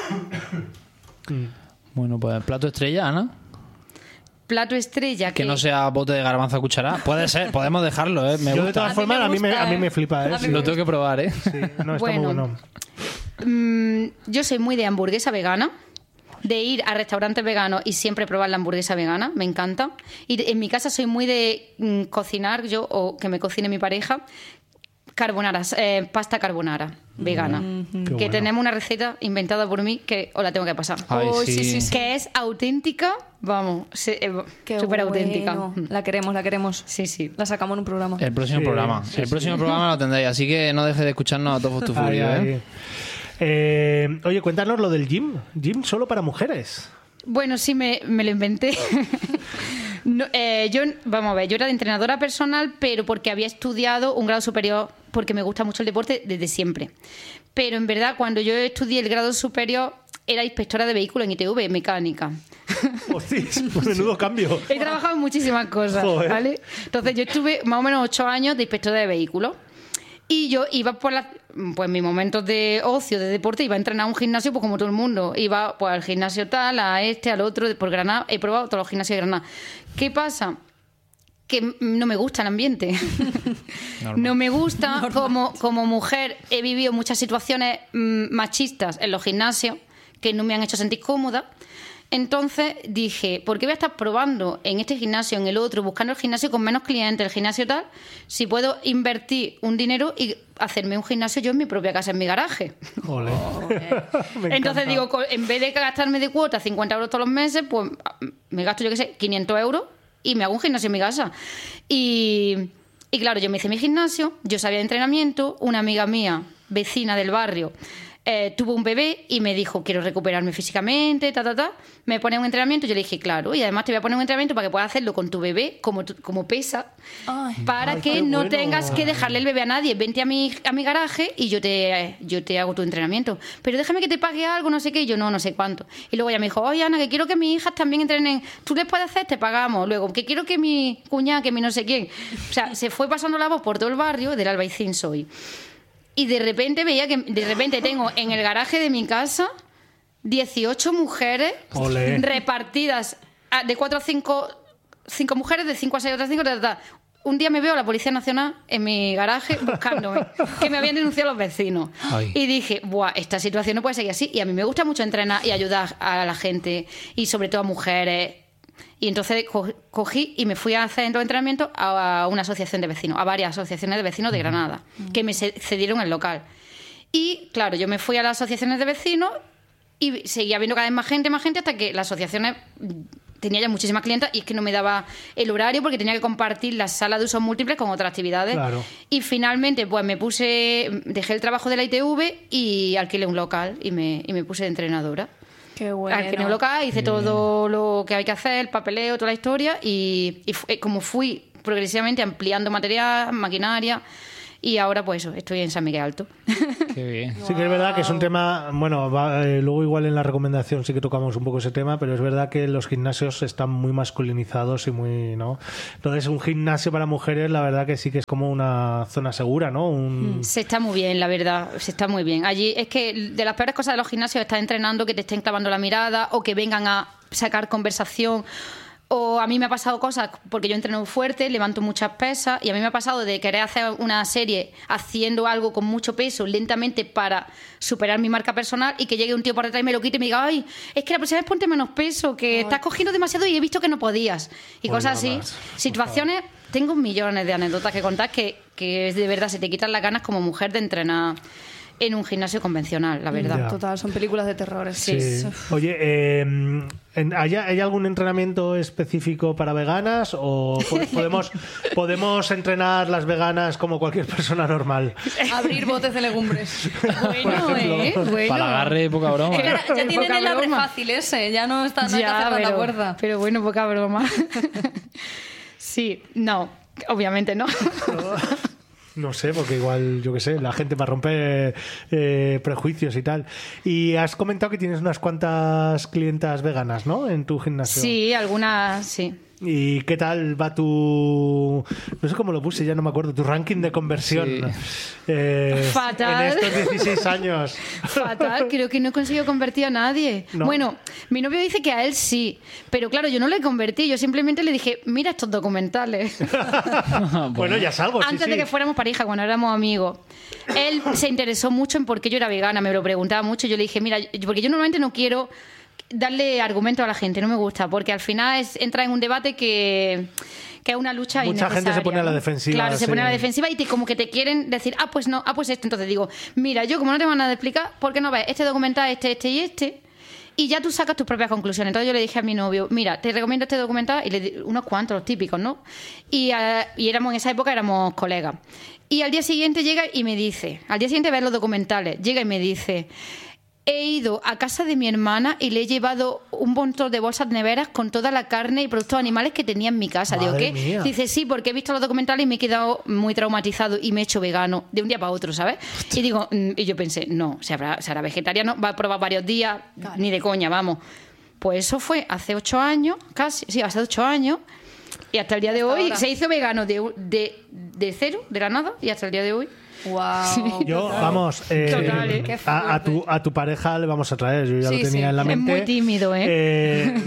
Bueno, pues plato estrella, Ana. Plato estrella Que no sea bote de garbanzo a cucharada. Puede ser, podemos dejarlo, ¿eh? Me Yo de gusta. todas formas, a mí me flipa, ¿eh? A mí Sí. Lo tengo que probar, ¿eh? Sí, no, está muy bueno. Yo soy muy de hamburguesa vegana, de ir a restaurantes veganos y siempre probar la hamburguesa vegana, me encanta. Y en mi casa soy muy de cocinar yo o que me cocine mi pareja pasta carbonara vegana. Qué Que bueno. tenemos una receta inventada por mí que os la tengo que pasar. Ay, Oh, sí. Que es auténtica, vamos, Qué súper auténtica. bueno. La queremos. Sí, sí. La sacamos en un programa. El próximo Sí, programa. sí, el próximo programa lo tendréis, así que no dejes de escucharnos a Todos tu Ahí, Furio, ¿eh? ahí. Oye, cuéntanos lo del gym. Gym solo para mujeres. Bueno, sí, me lo inventé. No, vamos a ver, yo era de entrenadora personal, pero porque había estudiado un grado superior, porque me gusta mucho el deporte desde siempre. Pero en verdad, cuando yo estudié el grado superior, era inspectora de vehículos en ITV, mecánica. Hostia, menudo cambio. He trabajado en muchísimas cosas, ¿vale? Entonces yo estuve más o menos 8 años de inspectora de vehículos. Y yo iba por pues mis momentos de ocio, de deporte, iba a entrenar a un gimnasio pues como todo el mundo. Iba pues al gimnasio tal, a este, al otro, por Granada. He probado todos los gimnasios de Granada. ¿Qué pasa? Que no me gusta el ambiente. No me gusta. Como mujer he vivido muchas situaciones machistas en los gimnasios que no me han hecho sentir cómoda. Entonces dije, ¿por qué voy a estar probando en este gimnasio, en el otro, buscando el gimnasio con menos clientes, el gimnasio tal, si puedo invertir un dinero y hacerme un gimnasio yo en mi propia casa, en mi garaje? Ole. Entonces digo, en vez de gastarme de cuota 50 euros todos los meses, pues me gasto, yo qué sé, 500 euros y me hago un gimnasio en mi casa. Y claro, yo me hice mi gimnasio, yo sabía de entrenamiento, una amiga mía, vecina del barrio, tuvo un bebé y me dijo, quiero recuperarme físicamente, me pone un entrenamiento, yo le dije, claro, y además te voy a poner un entrenamiento para que puedas hacerlo con tu bebé como pesa, para que no tengas que dejarle el bebé a nadie, vente a mi garaje y yo te hago tu entrenamiento, pero déjame que te pague algo, no sé qué, y yo no sé cuánto. Y luego ella me dijo, oye Ana, que quiero que mis hijas también entrenen, tú les puedes hacer, te pagamos. Luego, que quiero que mi cuñada, que mi no sé quién. O sea, se fue pasando la voz por todo el barrio, del Albaicín soy. Y de repente veía que tengo en el garaje de mi casa 18 mujeres repartidas de 4 a 5 mujeres, de 5 a 6 otras 5. Un día me veo a la Policía Nacional en mi garaje buscándome, que me habían denunciado los vecinos. Ay. Y dije, buah, esta situación no puede seguir así. Y a mí me gusta mucho entrenar y ayudar a la gente, y sobre todo a mujeres. Y entonces cogí y me fui a hacer entrenamiento a una asociación de vecinos, a varias asociaciones de vecinos de Granada, que me cedieron el local. Y claro, yo me fui a las asociaciones de vecinos y seguía viendo cada vez más gente, hasta que las asociaciones tenía ya muchísimas clientas y es que no me daba el horario porque tenía que compartir la sala de usos múltiples con otras actividades. Claro. Y finalmente pues dejé el trabajo de la ITV y alquilé un local y me puse de entrenadora. Qué bueno. Alquilé un local, hice todo lo que hay que hacer, el papeleo, toda la historia y como fui progresivamente ampliando material, maquinaria, y ahora pues eso, estoy en San Miguel Alto. Qué bien. Sí que es verdad que es un tema, bueno, luego igual en la recomendación sí que tocamos un poco ese tema, pero es verdad que los gimnasios están muy masculinizados y muy, ¿no? Entonces un gimnasio para mujeres la verdad que sí que es como una zona segura, ¿no? Se está muy bien, la verdad, se está muy bien. Allí es que de las peores cosas de los gimnasios es estar entrenando, que te estén clavando la mirada o que vengan a sacar conversación. O a mí me ha pasado cosas, porque yo entreno fuerte, levanto muchas pesas, y a mí me ha pasado de querer hacer una serie haciendo algo con mucho peso lentamente para superar mi marca personal y que llegue un tío por detrás y me lo quite y me diga, ay, es que la próxima vez ponte menos peso, que estás cogiendo demasiado y he visto que no podías. Y cosas así. Situaciones, tengo millones de anécdotas que contar que de verdad se te quitan las ganas como mujer de entrenar en un gimnasio convencional, la verdad. Ya. Total, son películas de terror. Sí. Oye, ¿hay algún entrenamiento específico para veganas o podemos entrenar las veganas como cualquier persona normal? Abrir botes de legumbres. Bueno. Para el agarre, poca broma. Ya tienen el abre fácil ese, ya no está nada que hacer la fuerza. Pero bueno, poca broma. Sí, no, obviamente no. No sé, porque igual, yo qué sé, la gente va a romper prejuicios y tal. Y has comentado que tienes unas cuantas clientas veganas, ¿no? En tu gimnasio. Sí, algunas, sí. ¿Y qué tal va tu... no sé cómo lo puse, ya no me acuerdo, tu ranking de conversión? Sí. Fatal. En estos 16 años. Fatal, creo que no he conseguido convertir a nadie. ¿No? Bueno, mi novio dice que a él sí, pero claro, yo no le convertí, yo simplemente le dije, mira estos documentales. Bueno, ya salgo. Antes de que fuéramos pareja, cuando éramos amigos. Él se interesó mucho en por qué yo era vegana, me lo preguntaba mucho, yo le dije, mira, porque yo normalmente no quiero darle argumento a la gente, no me gusta, porque al final entra en un debate que es una lucha innecesaria. Mucha gente se pone a la defensiva. Claro, se pone a la defensiva y como que te quieren decir, pues no, pues esto. Entonces digo, mira, yo como no tengo nada de explicar, ¿por qué no ves este documental, este y este? y ya tú sacas tus propias conclusiones. Entonces yo le dije a mi novio, mira, te recomiendo este documental, y le di unos cuantos, los típicos, ¿no? Y éramos en esa época, éramos colegas. Y al día siguiente llega y me dice, al día siguiente ver los documentales, llega y me dice... He ido a casa de mi hermana y le he llevado un montón de bolsas neveras con toda la carne y productos animales que tenía en mi casa. Madre Digo, ¿qué? mía. Dice, sí, porque he visto los documentales y me he quedado muy traumatizado y me he hecho vegano de un día para otro, ¿sabes? Y digo, y yo pensé, no, será vegetariano, va a probar varios días, ni de coña, vamos. Pues eso fue hace 8 años, casi, sí, hace 8 años. Y hasta el día de hoy ahora. se hizo vegano de cero, de la nada, y hasta el día de hoy. Wow. Yo, vamos, Total, ¿eh? Qué a tu pareja le vamos a traer, yo ya Sí, lo tenía sí. en la Es mente. muy tímido, ¿eh?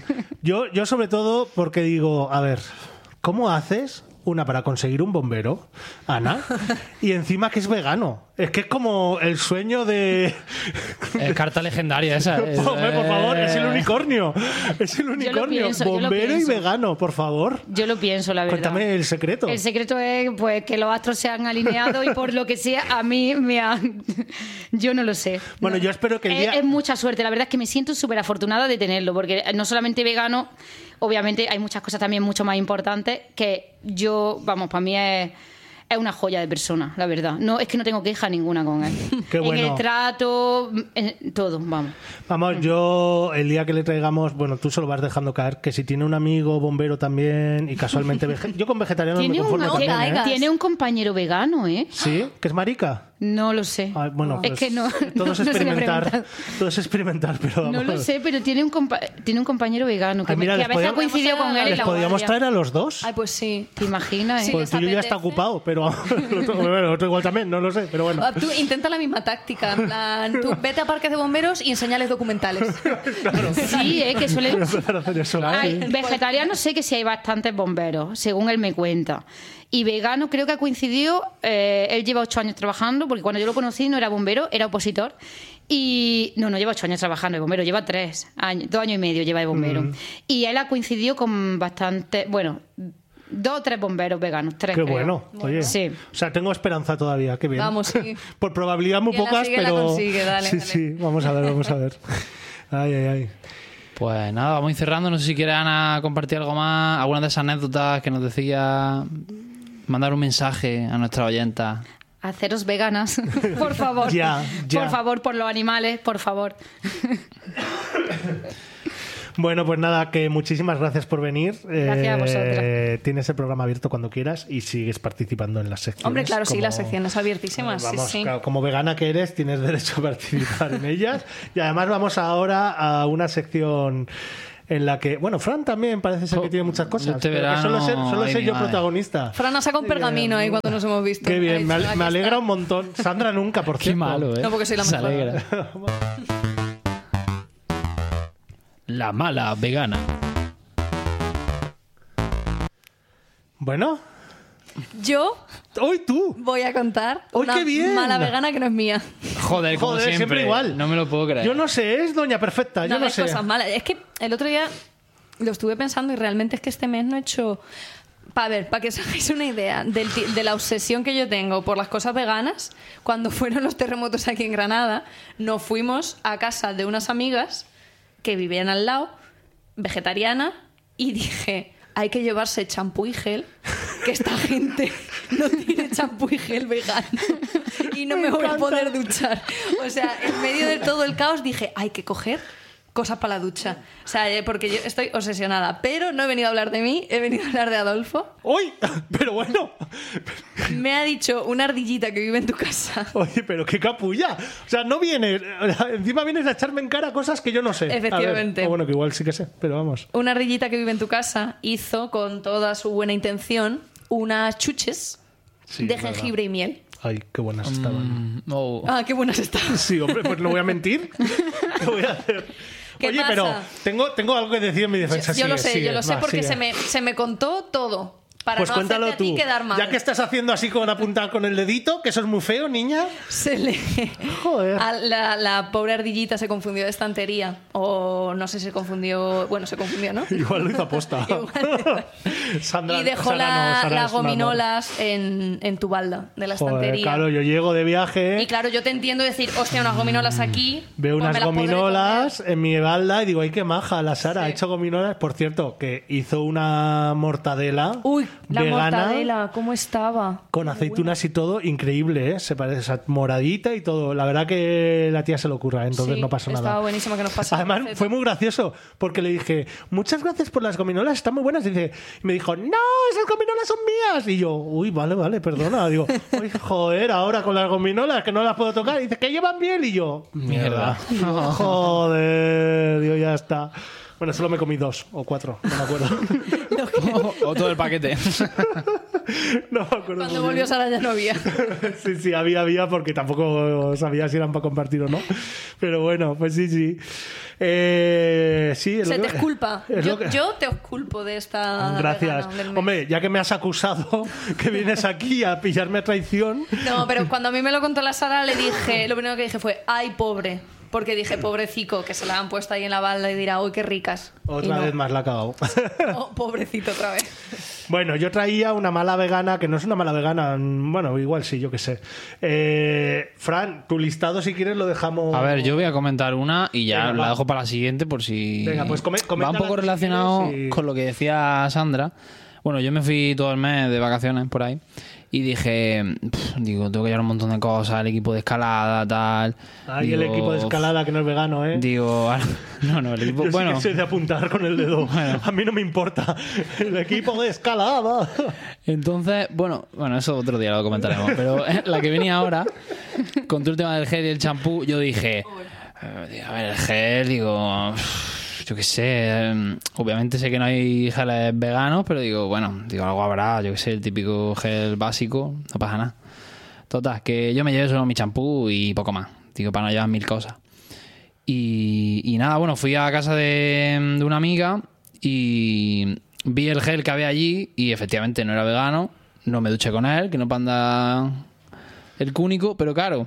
Yo sobre todo porque digo, a ver, ¿cómo haces una para conseguir un bombero, Ana? Y encima que es vegano. Es que es como el sueño de... Carta legendaria esa. Hombre, por favor, es el unicornio. Es el unicornio. pienso, yo lo Bombero y pienso. vegano, por favor. Yo lo pienso, la verdad. Cuéntame el secreto. El secreto es pues que los astros se han alineado y por lo que sea a mí me han... Yo no lo sé. Bueno, yo espero que el día... Es mucha suerte. La verdad es que me siento súper afortunada de tenerlo, porque no solamente vegano, obviamente hay muchas cosas también mucho más importantes que yo, vamos, para mí es una joya de persona, la verdad. No, es que no tengo queja ninguna con él. Qué bueno. En el trato, en todo, vamos. Vamos, yo el día que le traigamos, bueno, tú se lo vas dejando caer, que si tiene un amigo bombero también y casualmente yo con vegetarianos me Tiene conformo no también, ¿eh? caigas. Tiene un compañero vegano, ¿eh? ¿Sí? ¿Que es marica? No lo sé. Ah, bueno, es pues, que no. todo es no se lo he experimentar. preguntado. Todo es experimentar, pero vamos. No lo sé, pero tiene un compañero vegano que, Ay, mira, que a les veces ha podíamos- coincidido con él en ¿Les la podíamos guardia. traer a los dos? Ay, pues sí. ¿Te imaginas? Sí. eh? Pues el tuyo ya está apetece. ocupado, pero el otro igual también, no lo sé, pero bueno. Tú intenta la misma táctica. En plan, tú vete a parques de bomberos y enseñales documentales. Sí, que suelen... Voy a empezar a hacer eso. Ay, vegetariano sé que sí hay bastantes bomberos, según él me cuenta. Y vegano creo que ha coincidido, él lleva 8 años trabajando, porque cuando yo lo conocí no era bombero, era opositor. Y no lleva 8 años trabajando de bombero, lleva 3 años, 2 años y medio lleva de bombero. Y él ha coincidido con bastante, bueno, 2 o 3 bomberos veganos, 3 Qué creo. bueno, oye. Sí. O sea, tengo esperanza todavía, qué bien. Vamos, sí. Por probabilidad muy Quien la pocas, sigue la pero. consigue, dale, sí, dale. sí, vamos a ver, vamos a ver. Ay, ay, ay. Pues nada, vamos a ir cerrando. No sé si quieres, Ana, compartir algo más, alguna de esas anécdotas que nos decía, mandar un mensaje a nuestra oyenta. Haceros veganas, por favor. Ya. Por favor, por los animales, por favor. Bueno, pues nada, que muchísimas gracias por venir. Gracias a vosotras. Tienes el programa abierto cuando quieras y sigues participando en las secciones. Hombre, claro, sí, como- las secciones abiertísimas. Vamos, sí, sí. claro, como vegana que eres, tienes derecho a participar en ellas. Y además vamos ahora a una sección en la que, bueno, Fran también parece ser que tiene muchas cosas. este pero que verano, solo ay, sé mi yo madre. protagonista. Fran ha sacado un pergamino ahí cuando nos hemos visto. Qué bien, Ha dicho, me "Aquí alegra está". un montón. Sandra nunca, por Qué cierto. malo, ¿eh? No, porque soy la Se mejor. alegra. La mala vegana. Bueno, Yo hoy tú. voy a contar ¡Uy, una qué bien! mala vegana que no es mía. Joder, como Joder, siempre. siempre igual. No me lo puedo creer. Yo no sé, es Doña Perfecta, yo no ves sé. cosas malas. Es que el otro día lo estuve pensando y realmente es que este mes no he hecho... Para que os hagáis una idea de la obsesión que yo tengo por las cosas veganas, cuando fueron los terremotos aquí en Granada, nos fuimos a casa de unas amigas que vivían al lado, vegetariana, y dije, hay que llevarse champú y gel, que esta gente no tiene champú y gel vegano y no me voy a poder duchar. O sea, en medio de todo el caos dije, hay que coger cosas para la ducha. O sea, porque yo estoy obsesionada. Pero no he venido a hablar de mí, he venido a hablar de Adolfo. ¡Uy! Pero bueno. Me ha dicho una ardillita que vive en tu casa. Oye, pero qué capulla. O sea, no vienes. Encima vienes a echarme en cara cosas que yo no sé. A ver, Efectivamente. o bueno, que igual sí que sé, pero vamos. Una ardillita que vive en tu casa hizo, con toda su buena intención, unas chuches Sí, de es verdad. jengibre y miel. Ay, qué buenas estaban. Oh. Ah, qué buenas están. Sí, hombre, pues no voy a mentir. ¿Qué voy a hacer? ¿Qué Oye, pasa? pero tengo algo que decir en mi defensa. Yo lo sé, Sigue, yo lo sé va, porque sigue. se me contó todo. Para Pues no cuéntalo hacerte a ti tú. quedar mal. Ya que estás haciendo así con apuntar con el dedito, que eso es muy feo, niña. Se le... Joder. La pobre ardillita se confundió de estantería. O no sé si se confundió... Bueno, se confundió, ¿no? Igual lo hizo aposta. Sandra, Y dejó Sara no, las gominolas en tu balda de la Joder, estantería. claro, yo llego de viaje, Y claro, yo te entiendo decir, hostia, unas gominolas aquí. veo pues unas me las podré gominolas comer. en mi balda y digo, ay, qué maja la Sara, ha Sí. hecho gominolas. Por cierto, que hizo una mortadela Uy, la vegana mortadela, ¿cómo estaba? con aceitunas y todo, increíble, ¿eh? Se parece, o sea, moradita y todo. La verdad que la tía se lo ocurra, entonces Sí, no pasó estaba nada. buenísima que nos pasó. Además, fue muy gracioso, porque le dije, muchas gracias por las gominolas, están muy buenas. Y me dijo, no, esas gominolas son mías. Y yo, uy, vale, perdona. Digo, uy, joder, ahora con las gominolas que no las puedo tocar. Y dice, que llevan miel. Y yo, mierda. Joder, digo, ya está. Bueno, solo me comí 2 o 4, no me acuerdo. O todo el paquete. No me acuerdo. Cuando muy volvió bien. Sara ya no había. Sí, había, porque tampoco sabía si eran para compartir o no. Pero bueno, pues sí. Sí, es Se lo te que- exculpa. es lo que- Yo te exculpo de esta. Gracias. vegana del mes. Hombre, ya que me has acusado que vienes aquí a pillarme a traición. No, pero cuando a mí me lo contó la Sara, le dije, lo primero que dije fue, ay, pobre. Porque dije, pobrecito, que se la han puesto ahí en la balda y dirá, uy, qué ricas. Otra Y no. vez más la ha cagado. Oh, pobrecito otra vez. Bueno, yo traía una mala vegana, que no es una mala vegana, bueno, igual sí, yo qué sé. Fran, tu listado, si quieres, lo dejamos. A ver, yo voy a comentar una y ya Venga, la va. dejo para la siguiente por si... Venga, pues va coméntala un poco tú si relacionado quieres y- con lo que decía Sandra. Bueno, yo me fui todo el mes de vacaciones por ahí y dije, digo, tengo que llevar un montón de cosas, el equipo de escalada, tal. Ay, el Digo, equipo de escalada que no es vegano, ¿eh? Digo, no, el equipo... Yo bueno, sí que sé de apuntar con el dedo. Bueno. A mí no me importa. El equipo de escalada. entonces, bueno, eso otro día lo comentaremos, pero la que venía ahora, con todo el tema del gel y el champú, yo dije, a ver, el gel, digo, yo qué sé, obviamente sé que no hay geles veganos, pero digo, algo habrá, yo qué sé, el típico gel básico, no pasa nada. Total, que yo me llevé solo mi champú y poco más, digo, para no llevar 1000 cosas. Y nada, bueno, fui a casa de una amiga y vi el gel que había allí y efectivamente no era vegano, no me duché con él, que no panda el cúnico, pero claro,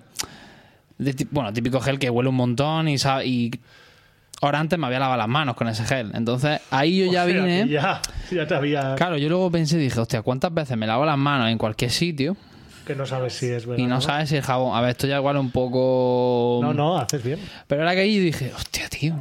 típico gel que huele un montón y ahora antes me había lavado las manos con ese gel. Entonces ahí yo ya O sea, vine. que ya te había. Claro, yo luego pensé, dije, hostia, ¿cuántas veces me lavo las manos en cualquier sitio Que no sabes si es vegano. y no sabes si el jabón? A ver, esto ya igual un poco. No, haces bien. Pero ahora que ahí dije, hostia, tío.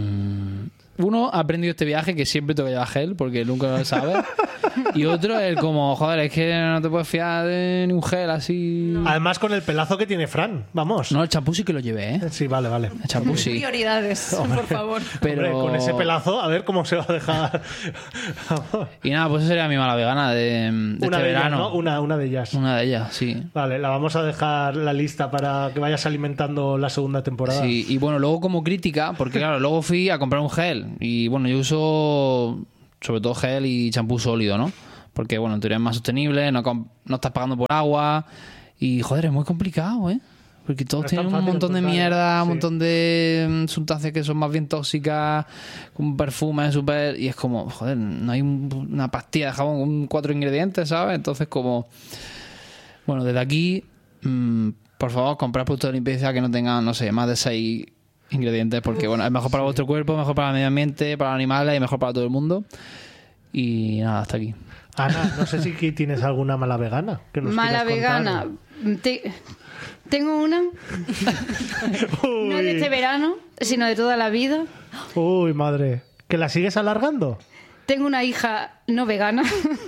Uno, ha aprendido este viaje que siempre tengo que llevar gel porque nunca lo sabes. Y otro, el como, joder, es que no te puedes fiar de ni un gel así. Además, con el pelazo que tiene Fran. Vamos. No, el champú sí que lo llevé, ¿eh? Sí, vale. El champú sí. Prioridades, por favor. Pero Hombre, con ese pelazo, a ver cómo se va a dejar. Y nada, pues esa sería mi mala vegana de una este de ellas, verano. ¿no? Una de ellas. Una de ellas, sí. Vale, la vamos a dejar la lista para que vayas alimentando la segunda temporada. Sí, y bueno, luego como crítica, porque claro, luego fui a comprar un gel y bueno, yo uso sobre todo gel y champú sólido, ¿no? Porque bueno, en teoría es más sostenible, no estás pagando por agua y joder, es muy complicado, ¿eh? Porque todos No es tan tienen un fácil montón de encontrar, mierda, un sí. montón de sustancias que son más bien tóxicas, un perfume súper... Y es como, joder, no hay una pastilla de jabón con 4 ingredientes, ¿sabes? Entonces como... Bueno, desde aquí, por favor, comprad productos de limpieza que no tengan, no sé, más de 6 ingredientes, porque bueno, es mejor para vuestro cuerpo, mejor para el medio ambiente, para los animales y mejor para todo el mundo. Y nada, hasta aquí. Ana, no sé si aquí tienes alguna mala vegana. Que nos Mala quieras vegana. contar. Tengo una, no de este verano, sino de toda la vida. Uy, madre. ¿Que la sigues alargando? Tengo una hija no vegana.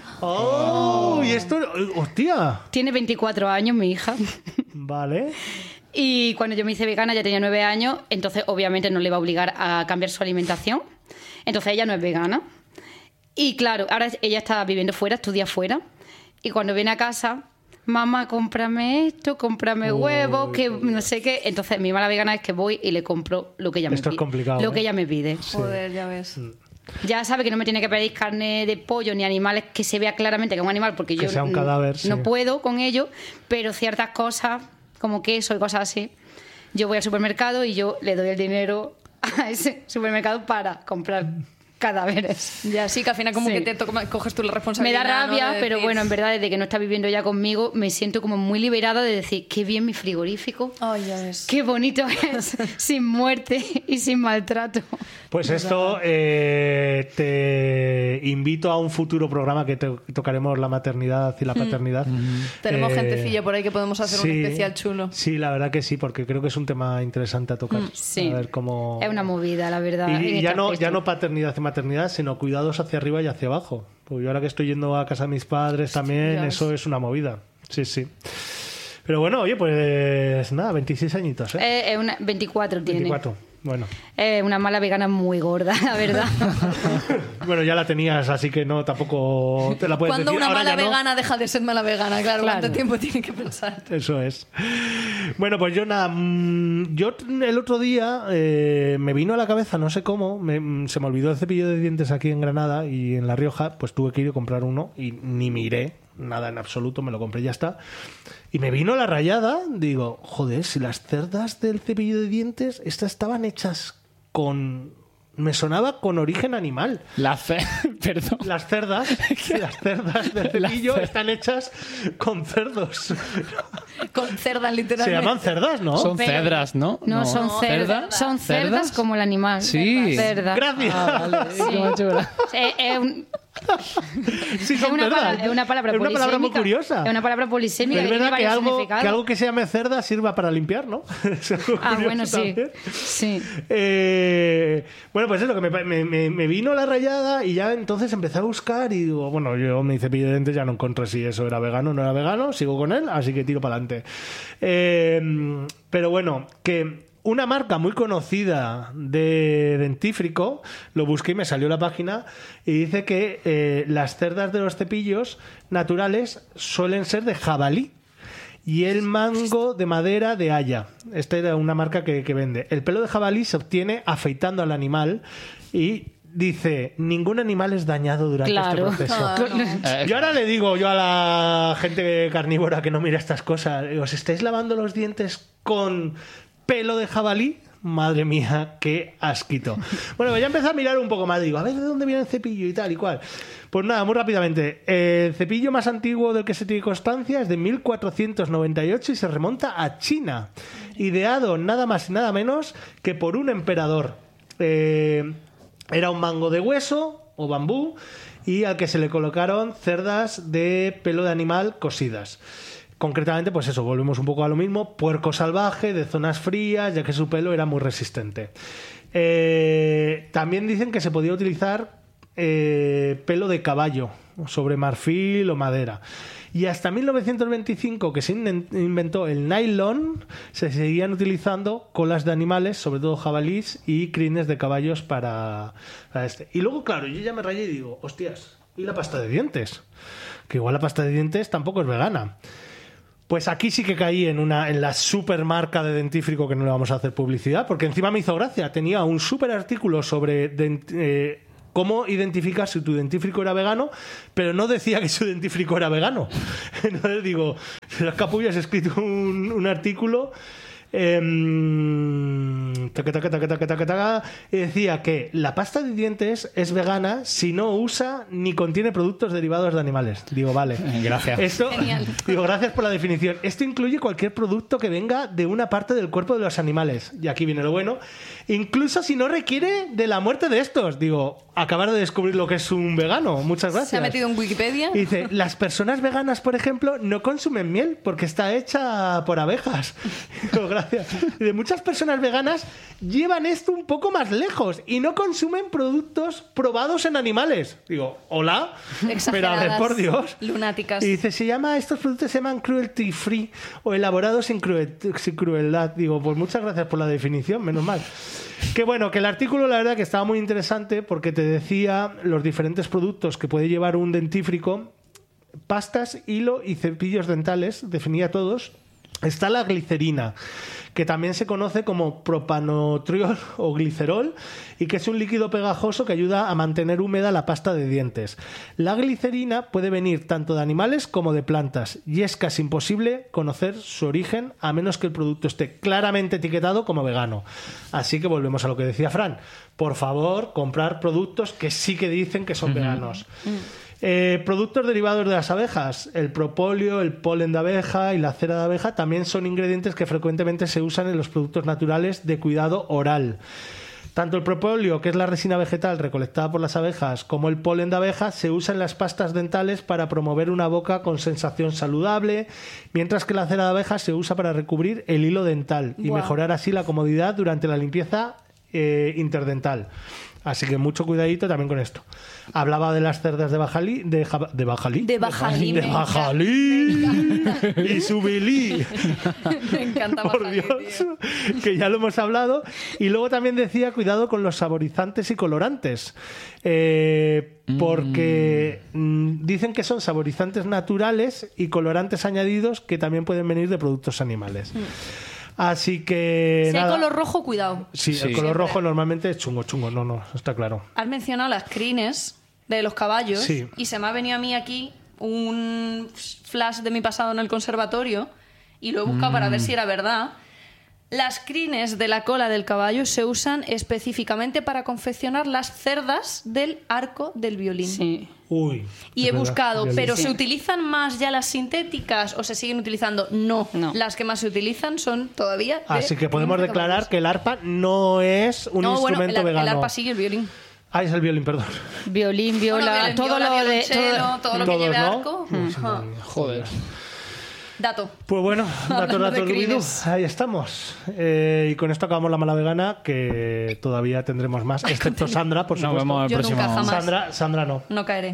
¡Oh! Y esto... ¡Hostia! Tiene 24 años mi hija. Vale. Y cuando yo me hice vegana ya tenía 9 años, entonces obviamente no le iba a obligar a cambiar su alimentación. Entonces ella no es vegana. Y claro, ahora ella está viviendo fuera, estudia fuera. Y cuando viene a casa, mamá, cómprame esto, cómprame huevos, que no sé qué. Entonces mi mala vegana es que voy y le compro lo que ella me Esto pide. es complicado, Lo ¿eh? que ella me pide. Joder, ya ves. Ya sabe que no me tiene que pedir carne de pollo ni animales que se vea claramente que es un animal, porque Que yo sea un cadáver, sí. no puedo con ello, pero ciertas cosas, como queso y cosas así, yo voy al supermercado y yo le doy el dinero a ese supermercado para comprar cadáveres. Ya sí, que al final como Sí. que coges tú la Me responsabilidad. da rabia, ¿no? De pero decir, bueno, en verdad, desde que no está viviendo ya conmigo, me siento como muy liberada de decir, qué bien mi frigorífico, Ay, ya ves. qué bonito es, sin muerte y sin maltrato. Pues esto te invito a un futuro programa que tocaremos la maternidad y la paternidad. Tenemos gentecilla por ahí que podemos hacer un sí, especial chulo. Sí, la verdad que sí, porque creo que es un tema interesante a tocar. Sí, A ver cómo... es una movida, la verdad. en Y este ya aspecto. no paternidad y maternidad, sino cuidados hacia arriba y hacia abajo. Porque yo ahora que estoy yendo a casa de mis padres también, Hostias. eso es una movida. Sí, sí. Pero bueno, oye, pues nada, 26 añitos, ¿eh? Es una, 24 tiene. 24. Bueno. Es una mala vegana muy gorda, la verdad. Bueno, ya la tenías, así que no, tampoco te la puedes Cuando decir. una Ahora mala ya no. vegana deja de ser mala vegana, claro. Claro. ¿Cuánto tiempo tiene que pensar? Eso es. Bueno, pues yo nada, yo el otro día me vino a la cabeza, no sé cómo, se me olvidó el cepillo de dientes aquí en Granada y en La Rioja, pues tuve que ir a comprar uno y ni miré, nada en absoluto, me lo compré y ya está. Y me vino la rayada, digo, joder, si las cerdas del cepillo de dientes, estas estaban hechas con... Me sonaba con origen animal. Perdón. Las cerdas del cepillo cerdas. están hechas con cerdos. Con cerdas, Se literalmente. llaman cerdas, ¿no? Son Pero- cedras, ¿no? No, son cerdas. ¿Cerdas? Son cerdas como el animal. Sí. Cerdas. Gracias. Ah, vale. Sí. Qué chula. Sí, Es son una, cerdas. es una palabra Es una palabra muy polisémica. curiosa. Es una palabra polisémica Pero es que tiene verdad que varios algo, significados. que algo que se llame cerda sirva para limpiar, ¿no? Es algo Ah, curioso bueno, sí. también. Sí. Bueno, pues eso, que me vino la rayada y ya entonces empecé a buscar y digo, bueno, yo mi cepillo de dientes ya no encontré si eso era vegano o no era vegano, sigo con él, así que tiro para adelante. Pero bueno, que una marca muy conocida de dentífrico, lo busqué y me salió la página y dice que las cerdas de los cepillos naturales suelen ser de jabalí y el mango de madera de haya. Esta era una marca que vende. El pelo de jabalí se obtiene afeitando al animal y dice, ningún animal es dañado durante Claro. este proceso. Ah, no. Yo ahora le digo yo a la gente carnívora que no mira estas cosas, ¿os estáis lavando los dientes con pelo de jabalí? Madre mía, qué asquito. Bueno, ya empecé a mirar un poco más. Digo, a ver de dónde viene el cepillo y tal y cual. Pues nada, muy rápidamente. El cepillo más antiguo del que se tiene constancia es de 1498 y se remonta a China. Ideado nada más y nada menos que por un emperador. Era un mango de hueso o bambú y al que se le colocaron cerdas de pelo de animal cosidas. Concretamente, pues eso, volvemos un poco a lo mismo, puerco salvaje de zonas frías, ya que su pelo era muy resistente. También dicen que se podía utilizar pelo de caballo sobre marfil o madera. Y hasta 1925, que se inventó el nylon, se seguían utilizando colas de animales, sobre todo jabalís y crines de caballos para este. Y luego, claro, yo ya me rayé y digo, hostias, ¿y la pasta de dientes? Que igual la pasta de dientes tampoco es vegana. Pues aquí sí que caí en la super marca de dentífrico que no le vamos a hacer publicidad, porque encima me hizo gracia. Tenía un super artículo sobre cómo identificar si tu dentífrico era vegano, pero no decía que su dentífrico era vegano. Entonces digo, las capullas he escrito un artículo y decía que la pasta de dientes es vegana si no usa ni contiene productos derivados de animales. Digo, vale. Gracias. Esto, Genial. digo, gracias por la definición. Esto incluye cualquier producto que venga de una parte del cuerpo de los animales. Y aquí viene lo bueno. Incluso si no requiere de la muerte de estos. Digo, acabar de descubrir lo que es un vegano. Muchas gracias. Se ha metido en Wikipedia. Y dice, las personas veganas, por ejemplo, no consumen miel porque está hecha por abejas. Digo, gracias. Y de muchas personas veganas llevan esto un poco más lejos y no consumen productos probados en animales. Digo, hola, pero a ver, por Dios. Lunáticas. Y dice, estos productos se llaman cruelty free o elaborados sin crueldad. Digo, pues muchas gracias por la definición, menos mal. Que bueno, que el artículo la verdad que estaba muy interesante porque te decía los diferentes productos que puede llevar un dentífrico, pastas, hilo y cepillos dentales, definía todos. Está la glicerina, que también se conoce como propanotriol o glicerol, y que es un líquido pegajoso que ayuda a mantener húmeda la pasta de dientes. La glicerina puede venir tanto de animales como de plantas, y es casi imposible conocer su origen a menos que el producto esté claramente etiquetado como vegano. Así que volvemos a lo que decía Fran. Por favor, comprar productos que sí que dicen que son veganos. Productos derivados de las abejas. El propóleo, el polen de abeja y la cera de abeja también son ingredientes que frecuentemente se usan en los productos naturales de cuidado oral. Tanto el propóleo, que es la resina vegetal recolectada por las abejas, como el polen de abeja se usa en las pastas dentales para promover una boca con sensación saludable, mientras que la cera de abeja se usa para recubrir el hilo dental y mejorar así la comodidad durante la limpieza interdental. Así que mucho cuidadito también con esto. Hablaba de las cerdas de Bajalí, de Bajalí. De Bajalí. De Bajalí. Y Subilí. Me encanta Por Bajalí, Dios, tío. que ya lo hemos hablado. Y luego también decía cuidado con los saborizantes y colorantes. Porque dicen que son saborizantes naturales y colorantes añadidos que también pueden venir de productos animales. Así que Si hay nada. color rojo, cuidado. Sí, Sí. el color rojo normalmente es chungo, no, está claro. Has mencionado las crines de los caballos Sí. y se me ha venido a mí aquí un flash de mi pasado en el conservatorio y lo he buscado para ver si era verdad. Las crines de la cola del caballo se usan específicamente para confeccionar las cerdas del arco del violín. Sí. Uy. Y es he verdad, buscado, violín. ¿pero Sí. se utilizan más ya las sintéticas o se siguen utilizando? No. No. Las que más se utilizan son todavía de Así que podemos crines de declarar caballos. que el arpa no es un No, bueno, instrumento el vegano. arpa sigue el violín. Ah, es el violín, perdón. Violín, viola, Bueno, violín, todo viola, lo de... violonchelo, todo lo que Todos, lleve ¿no? arco. Uy, Ajá. Joder. Dato. Pues bueno, Hablando de datos, crines. ahí estamos. Y con esto acabamos la mala vegana, que todavía tendremos más, excepto Sandra, por Nos supuesto. vemos el Yo próximo. nunca jamás. Sandra no. No caeré.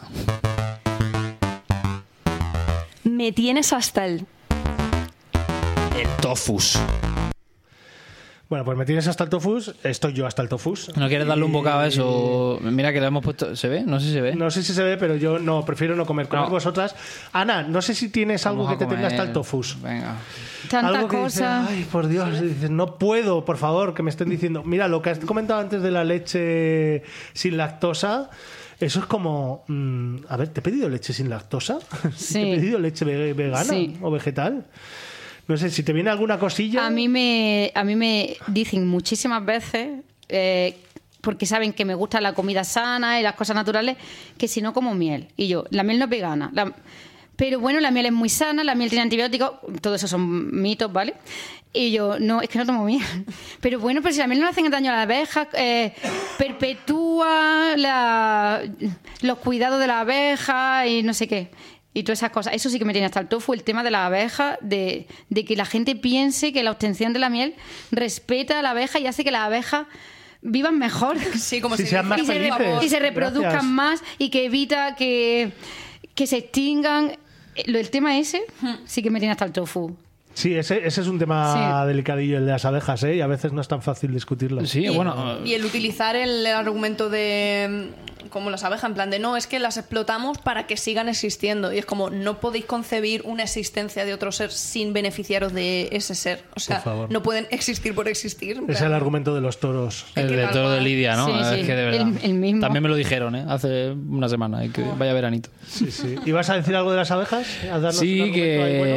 Me tienes hasta el... El tofus. Bueno, pues me tienes hasta el tofus, estoy yo hasta el tofus. ¿No quieres darle un bocado a eso? Mira que le hemos puesto... ¿Se ve? No sé si se ve. No sé si se ve, pero yo no, prefiero no comer. Comed No. vosotras. Ana, no sé si tienes algo Vamos que a te tenga hasta comer. el tofus. Venga. Tanta Algo que cosa. dices, ay, por Dios, dices, no puedo, por favor, que me estén diciendo. Mira, lo que has comentado antes de la leche sin lactosa, eso es como, a ver, ¿te he pedido leche sin lactosa? Sí. ¿Te he pedido leche vegana Sí. o vegetal? No sé, si te viene alguna cosilla. A mí me dicen muchísimas veces, porque saben que me gusta la comida sana y las cosas naturales, que si no como miel. Y yo, la miel no es vegana. Pero bueno, la miel es muy sana, la miel tiene antibióticos, todo eso son mitos, ¿vale? Y yo, no, es que no tomo miel. Pero bueno, pero si la miel no le hace daño a las abejas, perpetúa los cuidados de las abejas y no sé qué. Y todas esas cosas. Eso sí que me tiene hasta el tofu, el tema de las abejas, de que la gente piense que la obtención de la miel respeta a la abeja y hace que las abejas vivan mejor. Sí, como Si si sean más dices, por felices. favor. Y se reproduzcan Gracias. más y que evita que se extingan. El tema ese sí que me tiene hasta el tofu. Sí, ese es un tema Sí. delicadillo, el de las abejas, ¿eh? Y a veces no es tan fácil discutirlo. Sí, bueno... Y el utilizar el argumento de como las abejas, en plan de no, es que las explotamos para que sigan existiendo. Y es como, no podéis concebir una existencia de otro ser sin beneficiaros de ese ser. O sea, Por favor. no pueden existir por existir. en Es plan, el argumento de los toros. El que de tal toro de cual. Lidia, ¿no? Sí, Es sí, que de verdad. el mismo. También me lo dijeron, ¿eh? Hace una semana. Que vaya veranito. Sí, sí. ¿Y vas a decir algo de las abejas? ¿A darnos un Sí, argumento ahí que bueno?